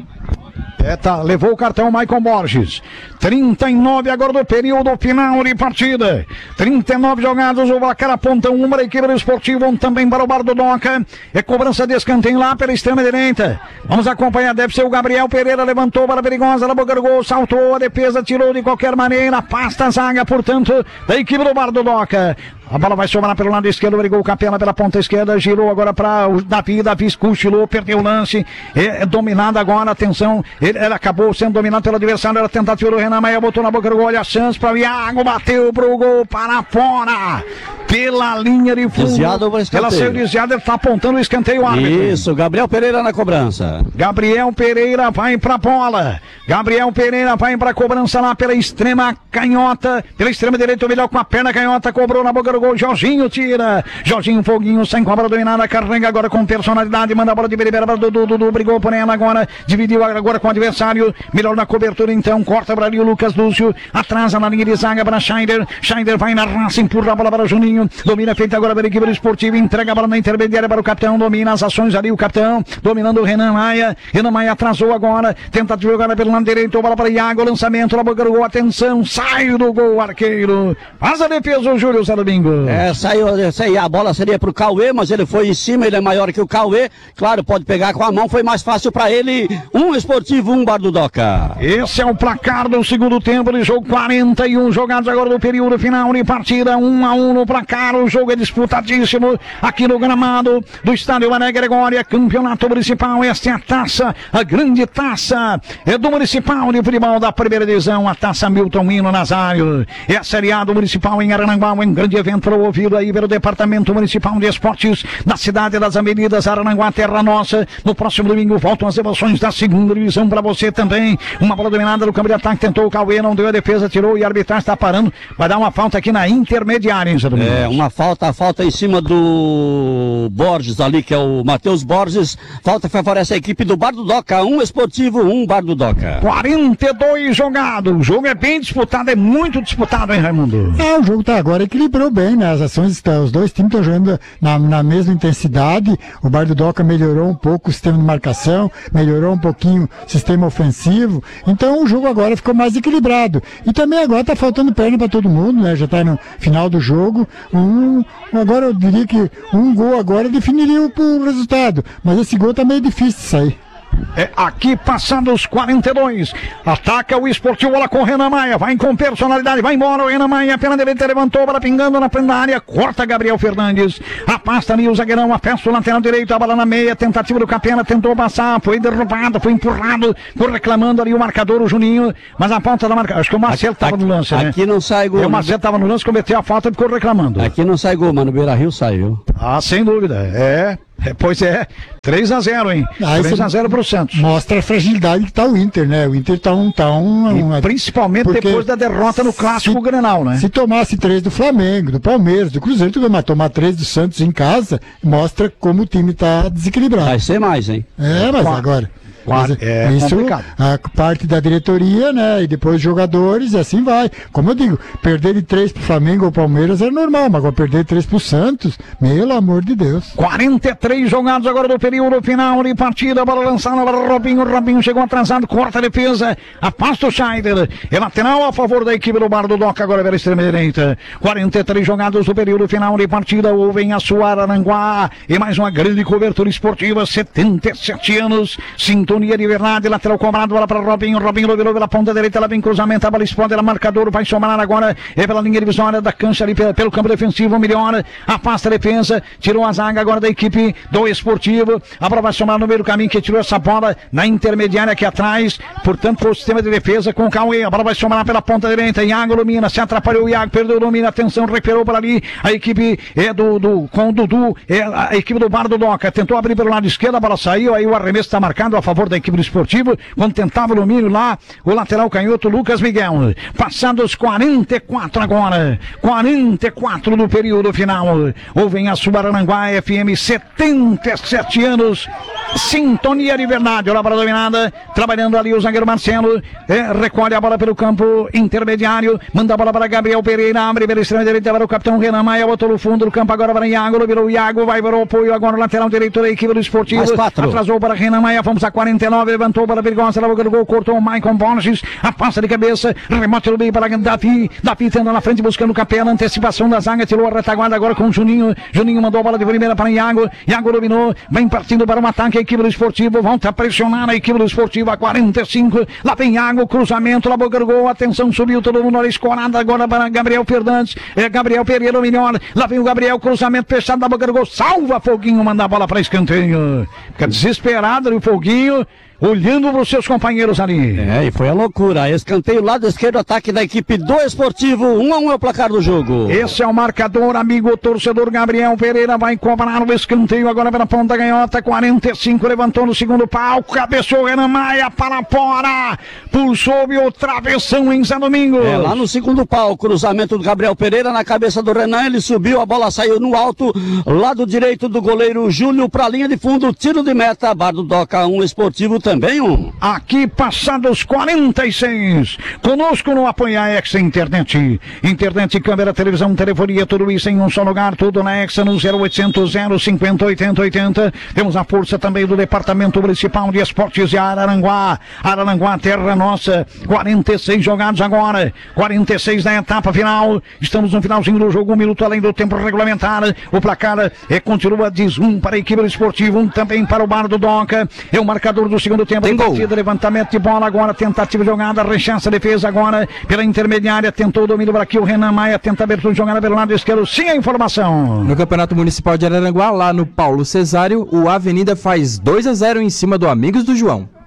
É, tá, levou o cartão o Maicon Borges. trinta e nove agora do período final de partida. trinta e nove jogados, o placar aponta um para a equipe do Esportivo, um também para o Bar do Doca. É cobrança de escanteio lá pela extrema direita. Vamos acompanhar, deve ser o Gabriel Pereira, levantou para a perigosa, na boca do gol, saltou, a defesa tirou de qualquer maneira, pasta a zaga, portanto, da equipe do Bar do Doca. A bola vai sobrar pelo lado esquerdo, brigou o Capela pela ponta esquerda, girou agora para o Davi, Davi cochilou, perdeu o lance, é, é dominado agora, atenção, ele, ele acabou sendo dominado pelo adversário, era tentativa do Renan Maia, botou na boca do gol, olha a chance para o Iago, bateu pro gol, para fora, pela linha de fundo, desviado para escanteio. Ela saiu desviada, ele está apontando o escanteio árbitro. Isso, Gabriel Pereira na cobrança. Gabriel Pereira vai pra bola, Gabriel Pereira vai pra cobrança lá pela extrema canhota, pela extrema direita, o melhor com a perna canhota, cobrou na boca do gol, Jorginho tira, Jorginho Foguinho sem cobra dominada, carrega agora com personalidade, manda a bola de Beribeira para Dudu, Dudu brigou por ela agora, dividiu agora com o adversário, melhor na cobertura então, corta para ali o Lucas Lúcio, atrasa na linha de zaga para Scheider, Scheider vai na raça, empurra a bola para o Juninho, domina feita agora pela equipe do Esportivo, entrega a bola na intermediária para o capitão, domina as ações ali o capitão, dominando o Renan Maia, Renan Maia atrasou agora, tentativa agora pelo lado direito, bola para Iago, lançamento na boca do gol, atenção, sai do gol, arqueiro, faz a defesa o Júlio Zé Domingo. É, saiu, saiu, a bola seria pro Cauê, mas ele foi em cima, ele é maior que o Cauê, claro, pode pegar com a mão, foi mais fácil pra ele, um Esportivo, um Bar do Doca. Esse é o placar do segundo tempo de jogo, quarenta e um jogados agora no período final de partida, um a um no placar, o jogo é disputadíssimo aqui no gramado do estádio Mané Gregório, campeonato municipal, esta é a taça, a grande taça é do municipal de futebol da primeira divisão, a taça Milton Mino Nazário, é a Série A do municipal em Araranguá, um grande evento promovido aí pelo Departamento Municipal de Esportes da cidade das Avenidas Araranguá, terra nossa. No próximo domingo voltam as emoções da segunda divisão para pra você também. Uma bola dominada do campo de ataque, tentou o Cauê, não deu a defesa, tirou e a arbitragem está parando. Vai dar uma falta aqui na intermediária, hein, Zé Domingos? É, uma falta, falta em cima do Borges ali, que é o Matheus Borges. Falta favorece a equipe do Bar do Doca, um Esportivo, um Bar do Doca. quarenta e dois jogados. O jogo é bem disputado, é muito disputado, hein, Raimundo? É, o jogo tá agora equilibrou bem, né? As ações estão, os dois times estão jogando na, na mesma intensidade. O Bar do Doca melhorou um pouco o sistema de marcação, melhorou um pouquinho o sistema ofensivo. Então o jogo agora ficou mais equilibrado. E também agora tá faltando perna para todo mundo, né? Já tá no final do jogo. Um, agora eu diria que um gol agora definiria o, o resultado. Mas esse gol tá meio difícil de sair. É aqui passando os quarenta e dois. Ataca o Esportivo, bola com o Renan Maia. Vai com personalidade, vai embora o Renan Maia. Pela direita levantou, bola pingando na frente da área. Corta Gabriel Fernandes. Afasta ali o zagueirão, afasta o lateral direito. A bola na meia, tentativa do Capela. Tentou passar, foi derrubado, foi empurrado. Foi reclamando ali o marcador, o Juninho. Mas a falta da marca. Acho que o Marcelo estava no lance, né? Aqui não sai gol. E o Marcelo estava no lance, cometeu a falta e ficou reclamando. Aqui não sai gol, mas no Beira Rio sai, viu? Ah, sem dúvida. É. É, pois é, três a zero, hein? Aí três a zero pro Santos. Mostra a fragilidade que tá o Inter, né? O Inter tá um... Tá um, um principalmente depois da derrota no Clássico Grenal, né? Se tomasse três do Flamengo, do Palmeiras, do Cruzeiro, tudo bem, mas tomar três do Santos em casa, mostra como o time tá desequilibrado. Vai ser mais, hein? É, mas Quatro. agora... Quatro. Mas, é isso, complicado. a parte da diretoria, né? E depois os jogadores, e assim vai. Como eu digo, perder de três pro Flamengo ou Palmeiras é normal, mas agora perder de três pro Santos, pelo amor de Deus. quarenta e três jogados agora do período final de partida, bola lançada para o Robinho, o Robinho chegou atrasado, corta a defesa, afasta o Scheider, é lateral a favor da equipe do Bar do Doca, agora pela extrema direita. quarenta e três jogados do período final de partida, ouvem a sua Aranguá, e mais uma grande cobertura esportiva, setenta e sete anos, sintonia de verdade, lateral cobrado, bola para Robinho, Robinho virou pela ponta direita, ela vem cruzamento, a bola explode, ela marcador, vai somar agora, é pela linha divisória da cancha ali, pelo, pelo campo defensivo, melhor, afasta a defesa, tirou a zaga agora da equipe do Esportivo, a bola vai somar no meio do caminho, que tirou essa bola na intermediária aqui atrás, portanto foi o sistema de defesa com o Cauê, a bola vai somar pela ponta direita, Iago domina, se atrapalhou o Iago, perdeu o domínio, atenção, recuperou por ali, a equipe é do, do com o Dudu, é a equipe do Bar do Doca, tentou abrir pelo lado esquerdo, a bola saiu, aí o arremesso está marcado a favor da equipe do Esportivo, quando tentava o domínio lá, o lateral canhoto Lucas Miguel, passados quarenta e quatro agora, quarenta e quatro do período final, ouvem a Subaranguá F M, setenta e sete anos, sintonia de verdade, olha a bola dominada, trabalhando ali o zagueiro Marcelo, é, recolhe a bola pelo campo intermediário, manda a bola para Gabriel Pereira, abre pela extrema direita para o capitão Renan Maia, botou no fundo do campo agora para Iago, virou o Iago, vai para o apoio agora o lateral direito da equipe do Esportivo, atrasou para Renan Maia, vamos a quarenta e nove, levantou para a perigosa, na boca do gol, cortou o Maicon Borges, a passa de cabeça, remate no meio para Davi, Davi tendo na frente, buscando o Capela, antecipação da zaga, tirou a retaguarda agora com o Juninho, Juninho mandou a bola de primeira para Iago, Iago dominou, vem partindo para o ataque a equipe do Esportivo, volta a pressionar a equipe do Esportivo a quarenta e cinco, lá vem Iago, cruzamento na boca do gol, atenção, subiu todo mundo, escorada agora para Gabriel Fernandes, é Gabriel Pereira o melhor, lá vem o Gabriel, cruzamento fechado na boca do gol, salva Foguinho, manda a bola para escanteio, fica desesperado o Foguinho, olhando para os seus companheiros ali. É, e foi a loucura. Escanteio lado esquerdo, ataque da equipe do Esportivo. Um a um é o placar do jogo. Esse é o marcador, amigo torcedor. Gabriel Pereira vai cobrar o escanteio agora pela ponta ganhota. quarenta e cinco, levantou no segundo pau. Cabeçou Renan Maia para fora. Pulsou o travessão em Zé Domingos. É, lá no segundo pau, cruzamento do Gabriel Pereira na cabeça do Renan. Ele subiu, a bola saiu no alto. Lado direito do goleiro Júlio para a linha de fundo. Tiro de meta. Bar do Doca um, Esportivo também um. Aqui passados quarenta e seis, conosco no Apoio a Exa Internet, internet, câmera, televisão, telefonia, tudo isso em um só lugar, tudo na Exa no zero oitocentos, zero cinquenta, oitenta, oitenta. Temos a força também do Departamento Municipal de Esportes de Araranguá, Araranguá, terra nossa. Quarenta e seis jogados agora, quarenta e seis na etapa final, estamos no finalzinho do jogo, um minuto além do tempo regulamentar, o placar é, continua, diz um para a equipe do Esportivo, um também para o Bar do Doca, é o marcador do segundo tempo. Tem de gol. partida, levantamento de bola agora, tentativa de jogada, rechaça a defesa agora pela intermediária, tentou o domínio para aqui o Renan Maia, tenta abertura de jogada pelo lado esquerdo, sim a informação. No Campeonato Municipal de Araranguá, lá no Paulo Cesário, o Avenida faz dois a zero em cima do Amigos do João.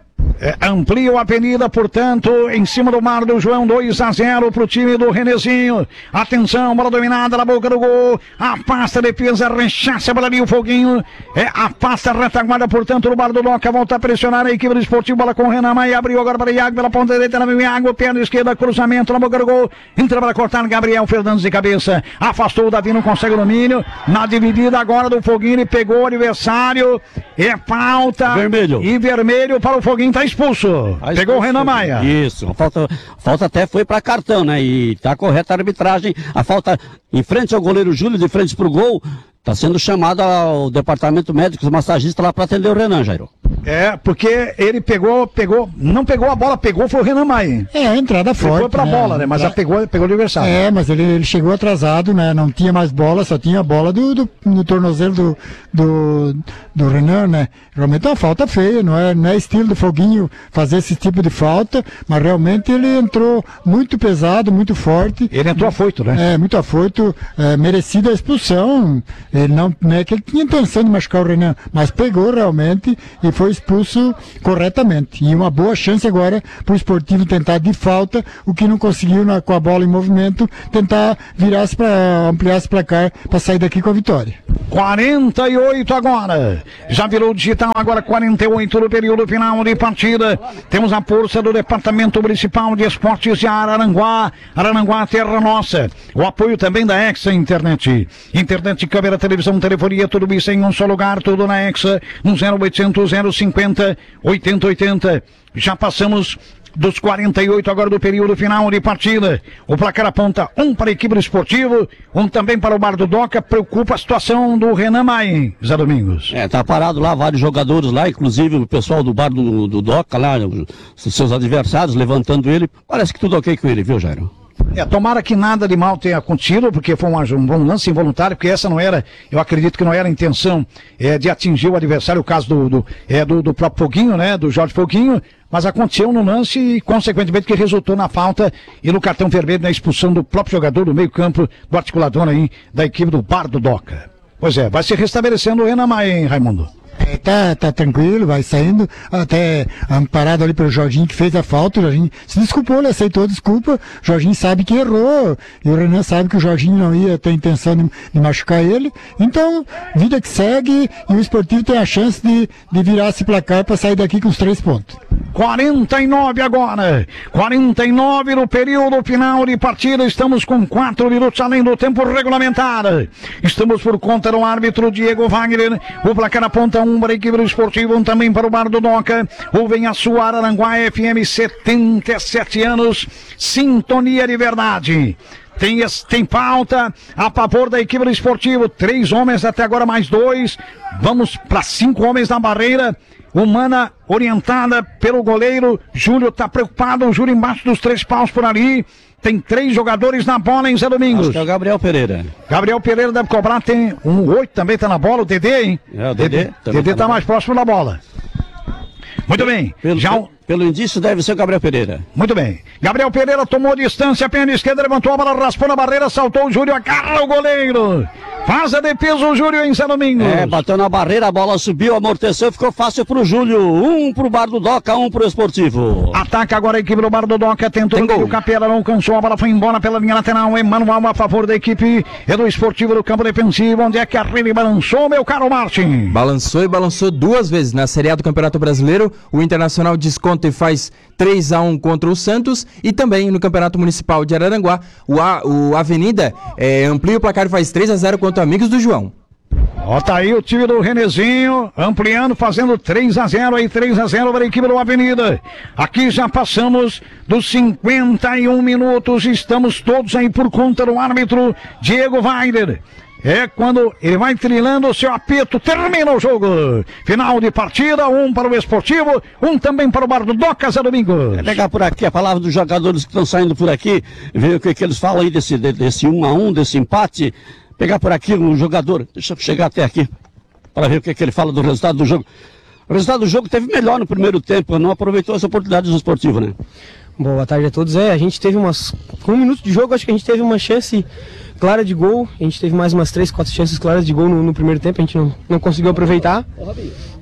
É, amplia a avenida, portanto, em cima do Mar do João, dois a zero pro time do Renezinho. Atenção, bola dominada na boca do gol. Afasta a defesa, rechaça a bola ali, o Foguinho. É, afasta a retaguarda, portanto, no Bar do Doca. Volta a pressionar a equipe do Esportivo. Bola com o Renan Maia. Abriu agora para o Iago pela ponta direita. Na Iago, perna esquerda, cruzamento na boca do gol. Entra para cortar Gabriel Fernandes de cabeça. Afastou o Davi, não consegue o domínio. Na dividida agora do Foguinho, ele pegou o adversário. É falta. Vermelho. E vermelho para o Foguinho, tá expulso. Tá Pegou expulso. o Renan Maia. Isso, a falta, falta até foi para cartão, né? E tá correta a arbitragem. A falta em frente ao goleiro Júlio, de frente pro gol. Tá sendo chamado ao departamento médico, o massagista lá para atender o Renan, Jairo. É, porque ele pegou, pegou, não pegou a bola, pegou foi o Renan Maia. É, a entrada forte. Ele foi pra né? bola, né? Mas Entra... já pegou, pegou o adversário. É, mas ele, ele chegou atrasado, né? Não tinha mais bola, só tinha a bola do, do, do tornozelo do, do, do Renan, né? Realmente é uma falta feia, não é, não é estilo do Foguinho fazer esse tipo de falta, mas realmente ele entrou muito pesado, muito forte. Ele entrou afoito, né? É, muito afoito, é, merecida a expulsão. Ele não, não é que ele tinha intenção de machucar o Renan, mas pegou realmente e foi expulso corretamente. E uma boa chance agora para o Esportivo tentar de falta, o que não conseguiu na, com a bola em movimento, tentar virar-se para ampliar esse placar para sair daqui com a vitória. quarenta e oito agora. Já virou digital agora quarenta e oito no período final de partida. Temos a força do Departamento Municipal de Esportes de Araranguá. Araranguá, terra nossa. O apoio também da Exa Internet. Internet, câmera, televisão, telefonia, tudo isso em um só lugar, tudo na Exa. No zero oitocentos, zero cinquenta, oitenta oitenta. Já passamos dos quarenta e oito agora do período final de partida. O placar aponta um para a equipe do Esportivo, um também para o Bar do Doca. Preocupa a situação do Renan Maia, Zé Domingos. É, tá parado lá, vários jogadores lá, inclusive o pessoal do Bar do, do Doca lá, os seus adversários levantando ele. Parece que tudo ok com ele, viu, Jairo? É, tomara que nada de mal tenha acontecido, porque foi um, um lance involuntário, porque essa não era, eu acredito que não era a intenção é, de atingir o adversário, o caso do, do, é, do, do próprio Foguinho, né, do Jorge Foguinho, mas aconteceu no lance e, consequentemente, que resultou na falta e no cartão vermelho, na expulsão do próprio jogador do meio campo, do articulador aí, da equipe do Bar do Doca. Pois é, vai se restabelecendo o Renan Maia, hein, Raimundo? É, tá, tá tranquilo, vai saindo, até amparado ali pelo Jorginho que fez a falta. O Jorginho se desculpou, ele aceitou a desculpa. O Jorginho sabe que errou, e o Renan sabe que o Jorginho não ia ter intenção de, de machucar ele. Então, vida que segue, e o Esportivo tem a chance de, de virar esse placar para sair daqui com os três pontos. quarenta e nove agora, quarenta e nove no período final de partida. Estamos com quatro minutos além do tempo regulamentar. Estamos por conta do árbitro Diego Wagner. O placar aponta um para a equipe do Esportivo, um também para o Bar do Doca. Ouvem a sua Araranguá F M, setenta e sete anos, sintonia de verdade. Tem, tem falta a favor da equipe do Esportivo. Três homens até agora, mais dois. Vamos para cinco homens na barreira. Humana orientada pelo goleiro. Júlio está preocupado. O Júlio embaixo dos três paus por ali. Tem três jogadores na bola, hein, Zé Domingos? Acho que é o Gabriel Pereira. Gabriel Pereira deve cobrar. Tem um oito também, tá na bola. O Dedê, hein? É, o Dedê. Dedê tá mais próximo da bola. Muito bem. Pelo, Já o... pelo indício deve ser o Gabriel Pereira. Muito bem. Gabriel Pereira tomou distância, perna esquerda, levantou a bola, raspou na barreira, saltou o Júlio, agarra o goleiro. Faz a defesa o Júlio em São Domingos. É, bateu na barreira, a bola subiu, amorteceu, ficou fácil pro Júlio. Um pro Bar do Doca, um pro Esportivo. Ataca agora a equipe do Bar do Doca, tentou Tem gol. O Capela não alcançou, a bola foi embora pela linha lateral. Emanuel a favor da equipe é do Esportivo do campo defensivo, onde é que a rede balançou, meu caro Martin? Balançou e balançou duas vezes. Na Série A do Campeonato Brasileiro, o Internacional desconta e faz três a um contra o Santos. E também no Campeonato Municipal de Araranguá, o, a, o Avenida é, amplia o placar e faz três a zero contra Amigos do João. Ó, tá aí o time do Renezinho, ampliando, fazendo três a zero aí, três a zero para a equipe do Avenida. Aqui já passamos dos cinquenta e um minutos, estamos todos aí por conta do árbitro Diego Wagner. É quando ele vai trilhando o seu apito, termina o jogo. Final de partida, um para o Esportivo, um também para o Bar do Doca, Zé Domingos. É pegar por aqui a palavra dos jogadores que estão saindo por aqui, ver o que, que eles falam aí desse, desse um a um, desse empate. Pegar por aqui um jogador, deixa eu chegar até aqui, para ver o que, que ele fala do resultado do jogo. O resultado do jogo teve melhor no primeiro tempo, não aproveitou essa oportunidade do Esportivo, né? Boa tarde a todos. É, a gente teve umas, com um minuto de jogo, acho que a gente teve uma chance clara de gol. A gente teve mais umas três, quatro chances claras de gol no, no primeiro tempo, a gente não, não conseguiu aproveitar.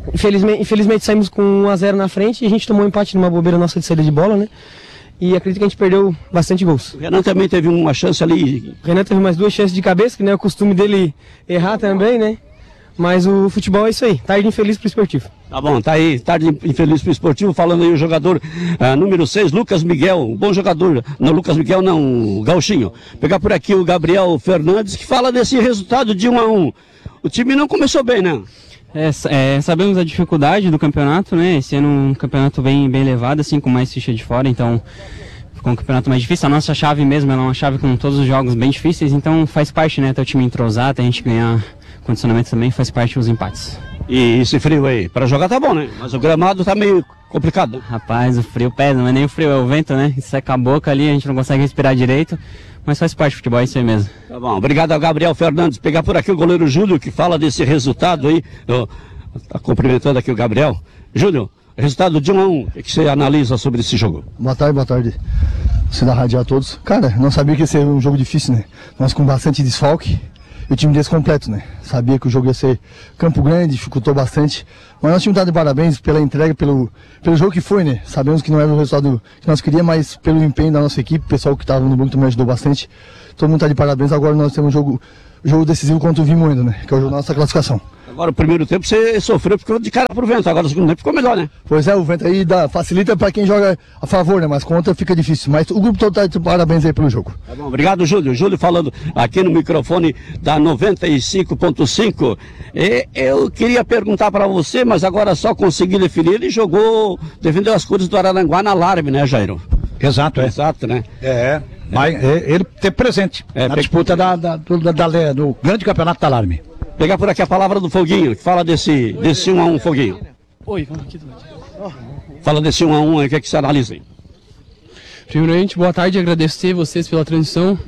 infelizmente, infelizmente saímos com um a zero na frente e a gente tomou um empate numa bobeira nossa de saída de bola, né? E acredito que a gente perdeu bastante gols. O Renan também teve uma chance ali. O Renan teve mais duas chances de cabeça, que não é o costume dele errar também, né? Mas o futebol é isso aí, tarde infeliz pro esportivo. Tá bom, tá aí, tarde infeliz pro esportivo, falando aí o jogador ah, número seis, Lucas Miguel, um bom jogador. Não, Lucas Miguel não, o Gauchinho. Pegar por aqui o Gabriel Fernandes, que fala desse resultado de um a um. O time não começou bem, né? É, é, sabemos a dificuldade do campeonato, né? Esse ano um campeonato bem, bem elevado, assim, com mais ficha de fora, então ficou um campeonato mais difícil. A nossa chave mesmo, ela é uma chave com todos os jogos bem difíceis, então faz parte, né? Até o time entrosar, até a gente ganhar condicionamento também, faz parte dos empates. E esse frio aí, para jogar tá bom, né? Mas o gramado tá meio complicado. Rapaz, o frio pesa, não é nem o frio, é o vento, né? Seca a boca ali, a gente não consegue respirar direito. Mas faz parte do futebol, é isso aí mesmo. Tá bom, obrigado ao Gabriel Fernandes. Pegar por aqui o goleiro Júlio, que fala desse resultado aí. Eu, tá cumprimentando aqui o Gabriel. Júlio, resultado de um a um, o que você analisa sobre esse jogo? Boa tarde, boa tarde. Você da rádio a todos. Cara, não sabia que ia ser um jogo difícil, né? Nós com bastante desfalque e o time descompleto, né? Sabia que o jogo ia ser Campo Grande, dificultou bastante. Mas nosso time tá de parabéns pela entrega, pelo, pelo jogo que foi, né? Sabemos que não era o resultado que nós queríamos, mas pelo empenho da nossa equipe, o pessoal que estava no banco também ajudou bastante. Todo mundo tá de parabéns. Agora nós temos um jogo, jogo decisivo contra o Vimoendo, né? Que é o jogo da nossa classificação. Agora o primeiro tempo você sofreu porque ficou de cara pro vento, agora o segundo tempo ficou melhor, né? Pois é, o vento aí dá, facilita para quem joga a favor, né? Mas contra fica difícil. Mas o grupo todo tá de parabéns aí pelo jogo. Tá bom, obrigado, Júlio. Júlio falando aqui no microfone da noventa e cinco ponto cinco. E eu queria perguntar para você, mas agora só consegui definir. Ele jogou, defendeu as cores do Araranguá na Alarme, né, Jairo? Exato, é. Exato, né? É, mas é, ele teve presente é, na pe... disputa da, da, do, da, da, do grande campeonato da Alarme. Pegar por aqui a palavra do Foguinho, que fala desse, desse um a um, Foguinho. Oi, vamos aqui também. Fala desse um a um aí, o que é que você analisa aí? Primeiramente, boa tarde, agradecer vocês pela transmissão.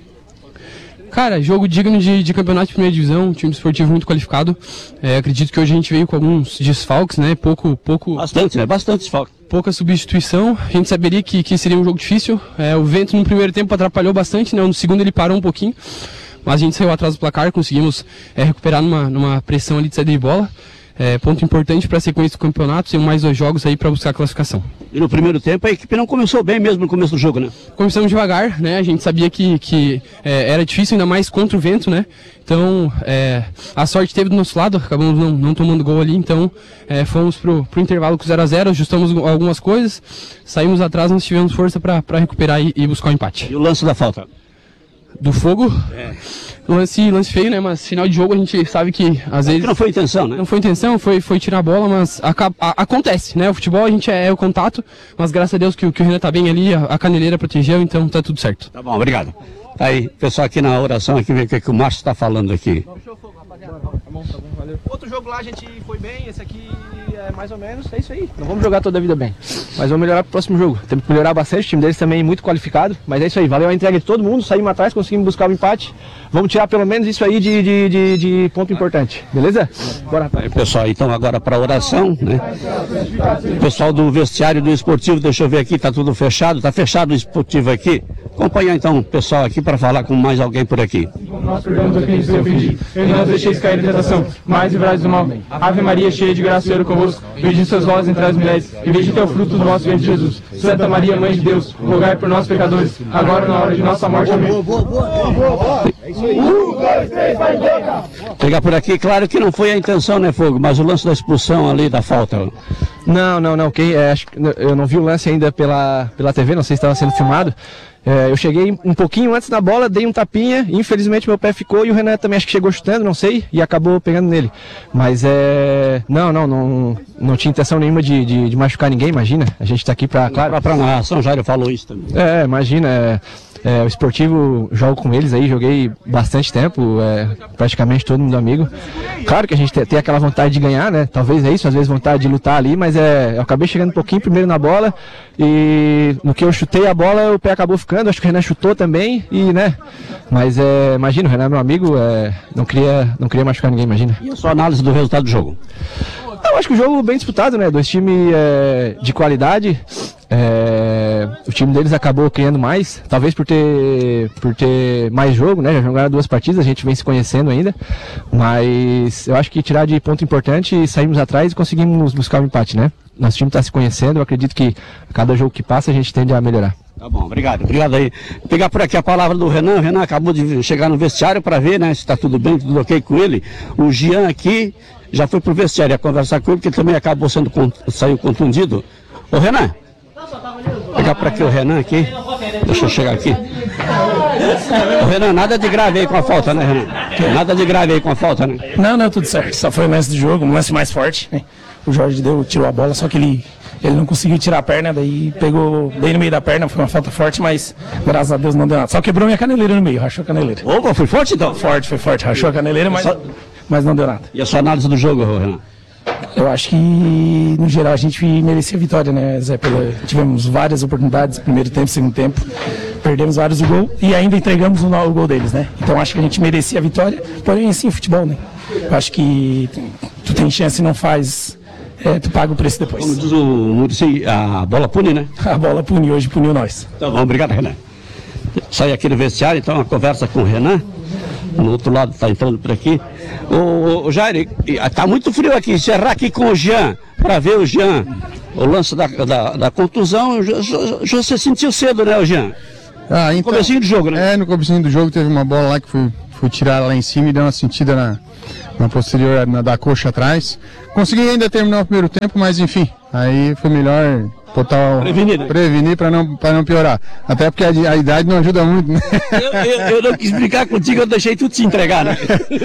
Cara, jogo digno de, de campeonato de primeira divisão, time esportivo muito qualificado. É, acredito que hoje a gente veio com alguns desfalques, né? Pouco, pouco. Bastante, né? Bastante desfalque. Pouca substituição. A gente saberia que, que seria um jogo difícil. É, o vento no primeiro tempo atrapalhou bastante, né? No segundo ele parou um pouquinho. Mas a gente saiu atrás do placar, conseguimos é, recuperar numa, numa pressão ali de saída de bola. É, ponto importante para a sequência do campeonato, tem mais dois jogos aí para buscar a classificação. E no primeiro tempo a equipe não começou bem mesmo no começo do jogo, né? Começamos devagar, né? A gente sabia que, que é, era difícil, ainda mais contra o vento, né? Então, é, a sorte teve do nosso lado, acabamos não, não tomando gol ali, então é, fomos pro, pro intervalo com zero a zero, ajustamos algumas coisas, saímos atrás, nós tivemos força para recuperar e, e buscar o empate. E o lance da falta? Do Fogo? É. Lance, lance feio, né? Mas final de jogo a gente sabe que às vezes... Não foi intenção, né? Não foi intenção, foi, foi tirar a bola, mas a, a, acontece, né? O futebol a gente é, é o contato, mas graças a Deus que, que o Renan tá bem ali, a, a caneleira protegeu, então tá tudo certo. Tá bom, obrigado. Tá aí, pessoal aqui na oração, aqui vê o que, que o Márcio tá falando aqui. Tá bom, tá bom, valeu. Outro jogo lá a gente foi bem, esse aqui é mais ou menos, é isso aí. Não vamos jogar toda a vida bem, mas vamos melhorar pro próximo jogo. Temos que melhorar bastante, o time deles também é muito qualificado, mas é isso aí, valeu a entrega de todo mundo, saímos atrás, conseguimos buscar o empate. Vamos tirar pelo menos isso aí de, de, de, de ponto importante, beleza? Bora. Aí, pessoal, então agora para oração, né? O pessoal do vestiário do esportivo, deixa eu ver aqui, tá tudo fechado, tá fechado o esportivo aqui. Acompanhar então o pessoal aqui para falar com mais alguém por aqui. Nós perdoamos a quem nos tem ofendido, e não nos deixeis cair em tentação, mas livrai-nos do mal. Ave Maria, cheia de graça, o Senhor é convosco, bendita sois vós entre as mulheres, e bendito é o fruto do vosso ventre, Jesus. Santa Maria, Mãe de Deus, rogai por nós pecadores, agora e na hora de nossa morte. Amém. Pegar por aqui, claro que não foi a intenção, né, Fogo, mas o lance da expulsão ali, da falta. Não, não, não, ok, é, acho, eu não vi o lance ainda pela, pela T V, não sei se estava sendo filmado. É, eu cheguei um pouquinho antes da bola, dei um tapinha, e infelizmente meu pé ficou e o Renan também acho que chegou chutando, não sei, e acabou pegando nele. Mas é... Não, não, não, não tinha intenção nenhuma de, de, de machucar ninguém, imagina. A gente tá aqui pra... Claro, pra, pra narração, Jairo falou isso também. É, imagina, é... É, o esportivo, jogo com eles aí, joguei bastante tempo, é, praticamente todo mundo amigo. Claro que a gente tem, tem aquela vontade de ganhar, né? Talvez é isso, às vezes vontade de lutar ali, mas é, eu acabei chegando um pouquinho primeiro na bola e no que eu chutei a bola, o pé acabou ficando, acho que o Renan chutou também e, né? Mas é, imagina, o Renan é meu amigo, é, não, queria, não queria machucar ninguém, imagina. E a sua análise do resultado do jogo? Eu acho que o jogo bem disputado, né? Dois times é, de qualidade. É, é, o time deles acabou criando mais, talvez por ter, por ter mais jogo, né? Já jogaram duas partidas, a gente vem se conhecendo ainda, mas eu acho que tirar de ponto importante e saímos atrás e conseguimos buscar o um empate, né? Nosso time está se conhecendo, eu acredito que cada jogo que passa a gente tende a melhorar. Tá bom, obrigado, obrigado aí. Vou pegar por aqui a palavra do Renan. O Renan acabou de chegar no vestiário para ver, né, se está tudo bem, tudo ok com ele. O Jean aqui já foi pro vestiário a conversar com ele, porque ele também acabou sendo, saiu contundido. Ô Renan, vou pegar por aqui o Renan aqui. Deixa eu chegar aqui. Ô Renan, nada de grave aí com a falta, né, Renan? Nada de grave aí com a falta, né? Não, não, tudo certo. Só foi o lance do jogo, um lance mais forte, né? O Jorge deu, tirou a bola, só que ele, ele não conseguiu tirar a perna, daí pegou bem no meio da perna, foi uma falta forte, mas graças a Deus não deu nada. Só quebrou minha caneleira no meio, rachou a caneleira. Opa, foi forte então? Forte, foi forte, rachou a caneleira, mas, mas não deu nada. E a sua análise do jogo, Renan? Eu acho que, no geral, a gente merecia a vitória, né, Zé? Pela, tivemos várias oportunidades, primeiro tempo, segundo tempo, perdemos vários o gol e ainda entregamos o, o gol deles, né? Então acho que a gente merecia a vitória, porém, assim, futebol, né? Eu acho que tu tem chance e não faz... É, tu paga o preço depois. Como diz o Muricy, a bola pune, né? A bola pune, hoje puniu nós. Tá bom, obrigado, Renan. Sai aqui no vestiário, então, uma conversa com o Renan. No outro lado, está entrando por aqui. O, o Jair, está muito frio aqui. Encerrar aqui com o Jean, para ver o Jean, o lance da, da, da contusão. Você sentiu cedo, né, o Jean? Ah, então, no comecinho do jogo, né? É, no comecinho do jogo teve uma bola lá que foi, foi tirada lá em cima e deu uma sentida na, na posterior na, da coxa atrás. Consegui ainda terminar o primeiro tempo, mas enfim, aí foi melhor botar o, prevenir, né? prevenir para não, para não piorar. Até porque a, a idade não ajuda muito, né? Eu, eu, eu não quis brincar contigo, eu deixei tudo se entregar, né?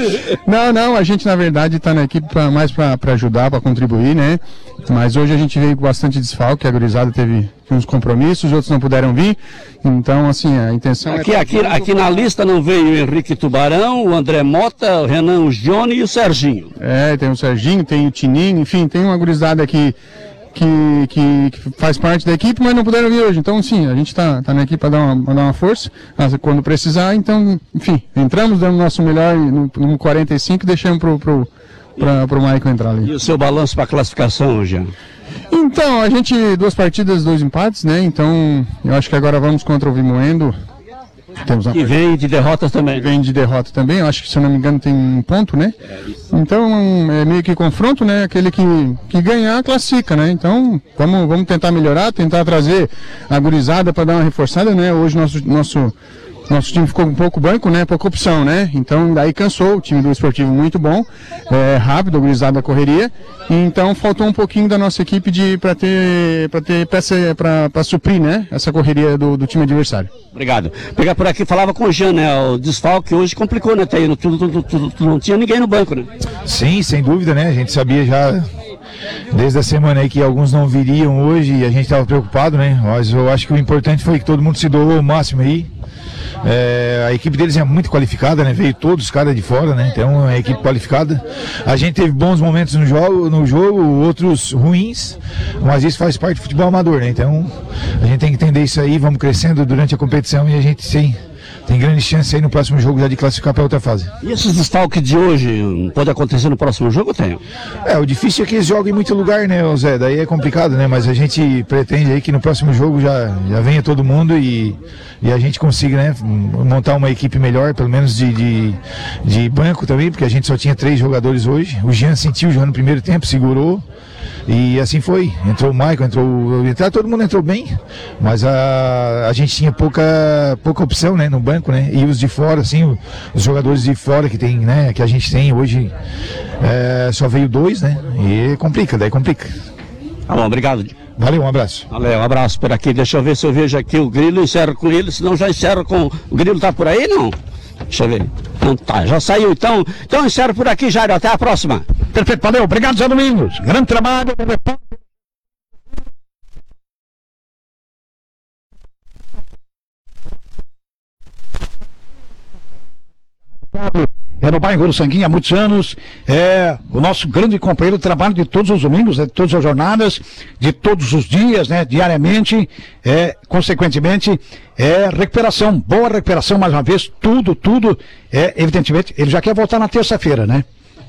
Não, não, a gente na verdade está na equipe pra, mais para ajudar, para contribuir, né? Mas hoje a gente veio com bastante desfalque, a gurizada teve uns compromissos, outros não puderam vir. Então, assim, a intenção aqui, é... Aqui, aqui na lista não veio o Henrique Tubarão, o André Mota, o Renan Johnny e o Serginho. É, tem o Serginho, tem o Tininho, enfim, tem uma gurizada aqui que, que, que faz parte da equipe, mas não puderam vir hoje. Então, sim, a gente está tá na equipe para dar, uma, dar uma força, quando precisar. Então, enfim, entramos, damos o nosso melhor no, no quarenta e cinco e deixamos pro, pro, pra, pro Maicon entrar ali. E o seu balanço para a classificação, Jean? Então, a gente, duas partidas, dois empates, né? Então, eu acho que agora vamos contra o Vimoendo. Temos uma e vem de derrotas também. Vem de derrota também, eu acho que, se eu não me engano, tem um ponto, né? Então, é meio que confronto, né? Aquele que, que ganhar, classifica, né? Então, vamos, vamos tentar melhorar, tentar trazer a gurizada para dar uma reforçada, né? Hoje, nosso, nosso, nosso time ficou um pouco branco, né? Pouca opção, né? Então, daí cansou, o time do Esportivo muito bom, é, rápido, a gurizada correria. Então, faltou um pouquinho da nossa equipe de para ter, pra ter peça para suprir, né? Essa correria do, do time adversário. Obrigado. Pegar por aqui, falava com o Jean, né? O desfalque hoje complicou, né, Taíno? Tu, tu, tu, tu, tu não tinha ninguém no banco, né? Sim, sem dúvida, né? A gente sabia já desde a semana aí que alguns não viriam hoje e a gente estava preocupado, né? Mas eu acho que o importante foi que todo mundo se doou ao máximo aí. É, a equipe deles é muito qualificada, né? Veio todos os caras de fora, né? Então é uma equipe qualificada. A gente teve bons momentos no jogo, no jogo, outros ruins, mas isso faz parte do futebol amador, né? Então a gente tem que entender isso aí, vamos crescendo durante a competição e a gente sim tem grande chance aí no próximo jogo já de classificar para outra fase. E esses desfalques de hoje, pode acontecer no próximo jogo, tem? É, o difícil é que eles jogam em muito lugar, né, Zé? Daí é complicado, né? Mas a gente pretende aí que no próximo jogo já, já venha todo mundo e, e a gente consiga, né, montar uma equipe melhor, pelo menos de, de, de banco também, porque a gente só tinha três jogadores hoje. O Jean sentiu já no primeiro tempo, segurou. E assim foi, entrou o Maicon, entrou o... Entrar, todo mundo entrou bem, mas a, a gente tinha pouca, pouca opção, né, no banco, né, e os de fora, assim, os jogadores de fora que tem, né, que a gente tem hoje, é, só veio dois, né, e complica, daí complica. Tá bom, obrigado. Valeu, um abraço. Valeu, um abraço por aqui, deixa eu ver se eu vejo aqui o Grilo, encerro com ele, senão já encerro com... O Grilo tá por aí, não? Deixa eu ver. Não tá, já saiu então. Então encerro por aqui, Jairo. Até a próxima. Perfeito, valeu. Obrigado, Zé Domingos. Grande trabalho. É no bairro do Sanguinho há muitos anos, é o nosso grande companheiro de trabalho de todos os domingos, né, de todas as jornadas, de todos os dias, né, diariamente, é, consequentemente, é recuperação, boa recuperação mais uma vez, tudo, tudo, é, evidentemente, ele já quer voltar na terça-feira, né?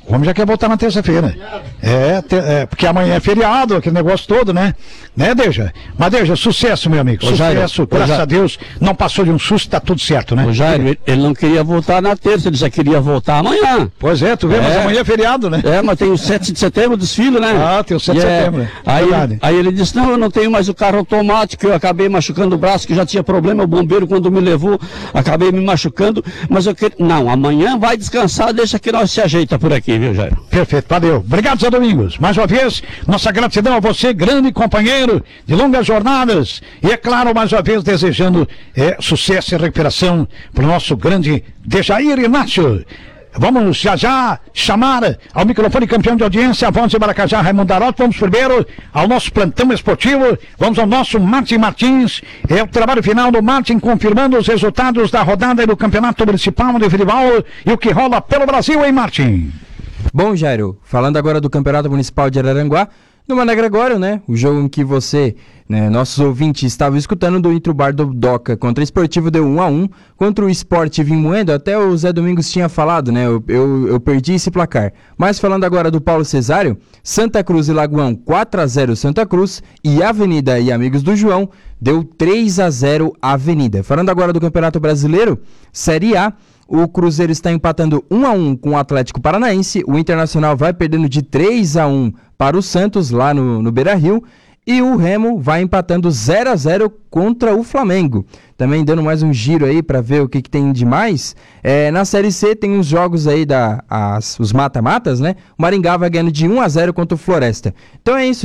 O homem já quer voltar na terça-feira. É, te, é, porque amanhã é feriado, aquele negócio todo, né? Né, Deja? Mas, Deja, sucesso, meu amigo. Ô, sucesso, Jairo, graças ô, Jairo. a Deus. Não passou de um susto, tá tudo certo, né? O Jairo, ele- ele não queria voltar na terça, ele já queria voltar amanhã. Pois é, tu vê, mas É. amanhã é feriado, né? É, mas tem o sete de setembro, desfile, né? Ah, tem o sete de E é- setembro, né? Aí, Verdade. ele, aí ele disse, não, eu não tenho mais o carro automático, eu acabei machucando o braço, que já tinha problema, o bombeiro quando me levou, acabei me machucando, mas eu queria... Não, amanhã vai descansar, deixa que nós se ajeita por aqui, viu, Jairo? Perfeito, valeu. Obrigado, Zé Domingos. Mais uma vez, nossa gratidão a você, grande companheiro de longas jornadas. E é claro, mais uma vez, desejando é, sucesso e recuperação para o nosso grande Dejair Inácio. Vamos já já chamar ao microfone campeão de audiência, Afonso de Maracajá, Raimundo Daroto. Vamos primeiro ao nosso plantão esportivo. Vamos ao nosso Martin Martins. É o trabalho final do Martin, confirmando os resultados da rodada do Campeonato Municipal de Futebol e o que rola pelo Brasil, hein, Martin? Bom, Jairo, falando agora do Campeonato Municipal de Araranguá, no Mané Gregório, né? O jogo em que você, né, nossos ouvintes, estavam escutando do Intro Bar do Doca contra o Esportivo deu um a um, contra o Sport Vimoendo, até o Zé Domingos tinha falado, né? Eu, eu, eu perdi esse placar. Mas falando agora do Paulo Cesário, Santa Cruz e Lagoão quatro a zero Santa Cruz e Avenida e Amigos do João deu três a zero Avenida. Falando agora do Campeonato Brasileiro, Série A, o Cruzeiro está empatando um a um com o Atlético Paranaense, o Internacional vai perdendo de três a um para o Santos, lá no, no Beira-Rio, e o Remo vai empatando zero a zero contra o Flamengo. Também dando mais um giro aí para ver o que, que tem de mais. É, na Série C tem uns jogos aí, da, as, os mata-matas, né? O Maringá vai ganhando de um a zero contra o Floresta. Então é isso.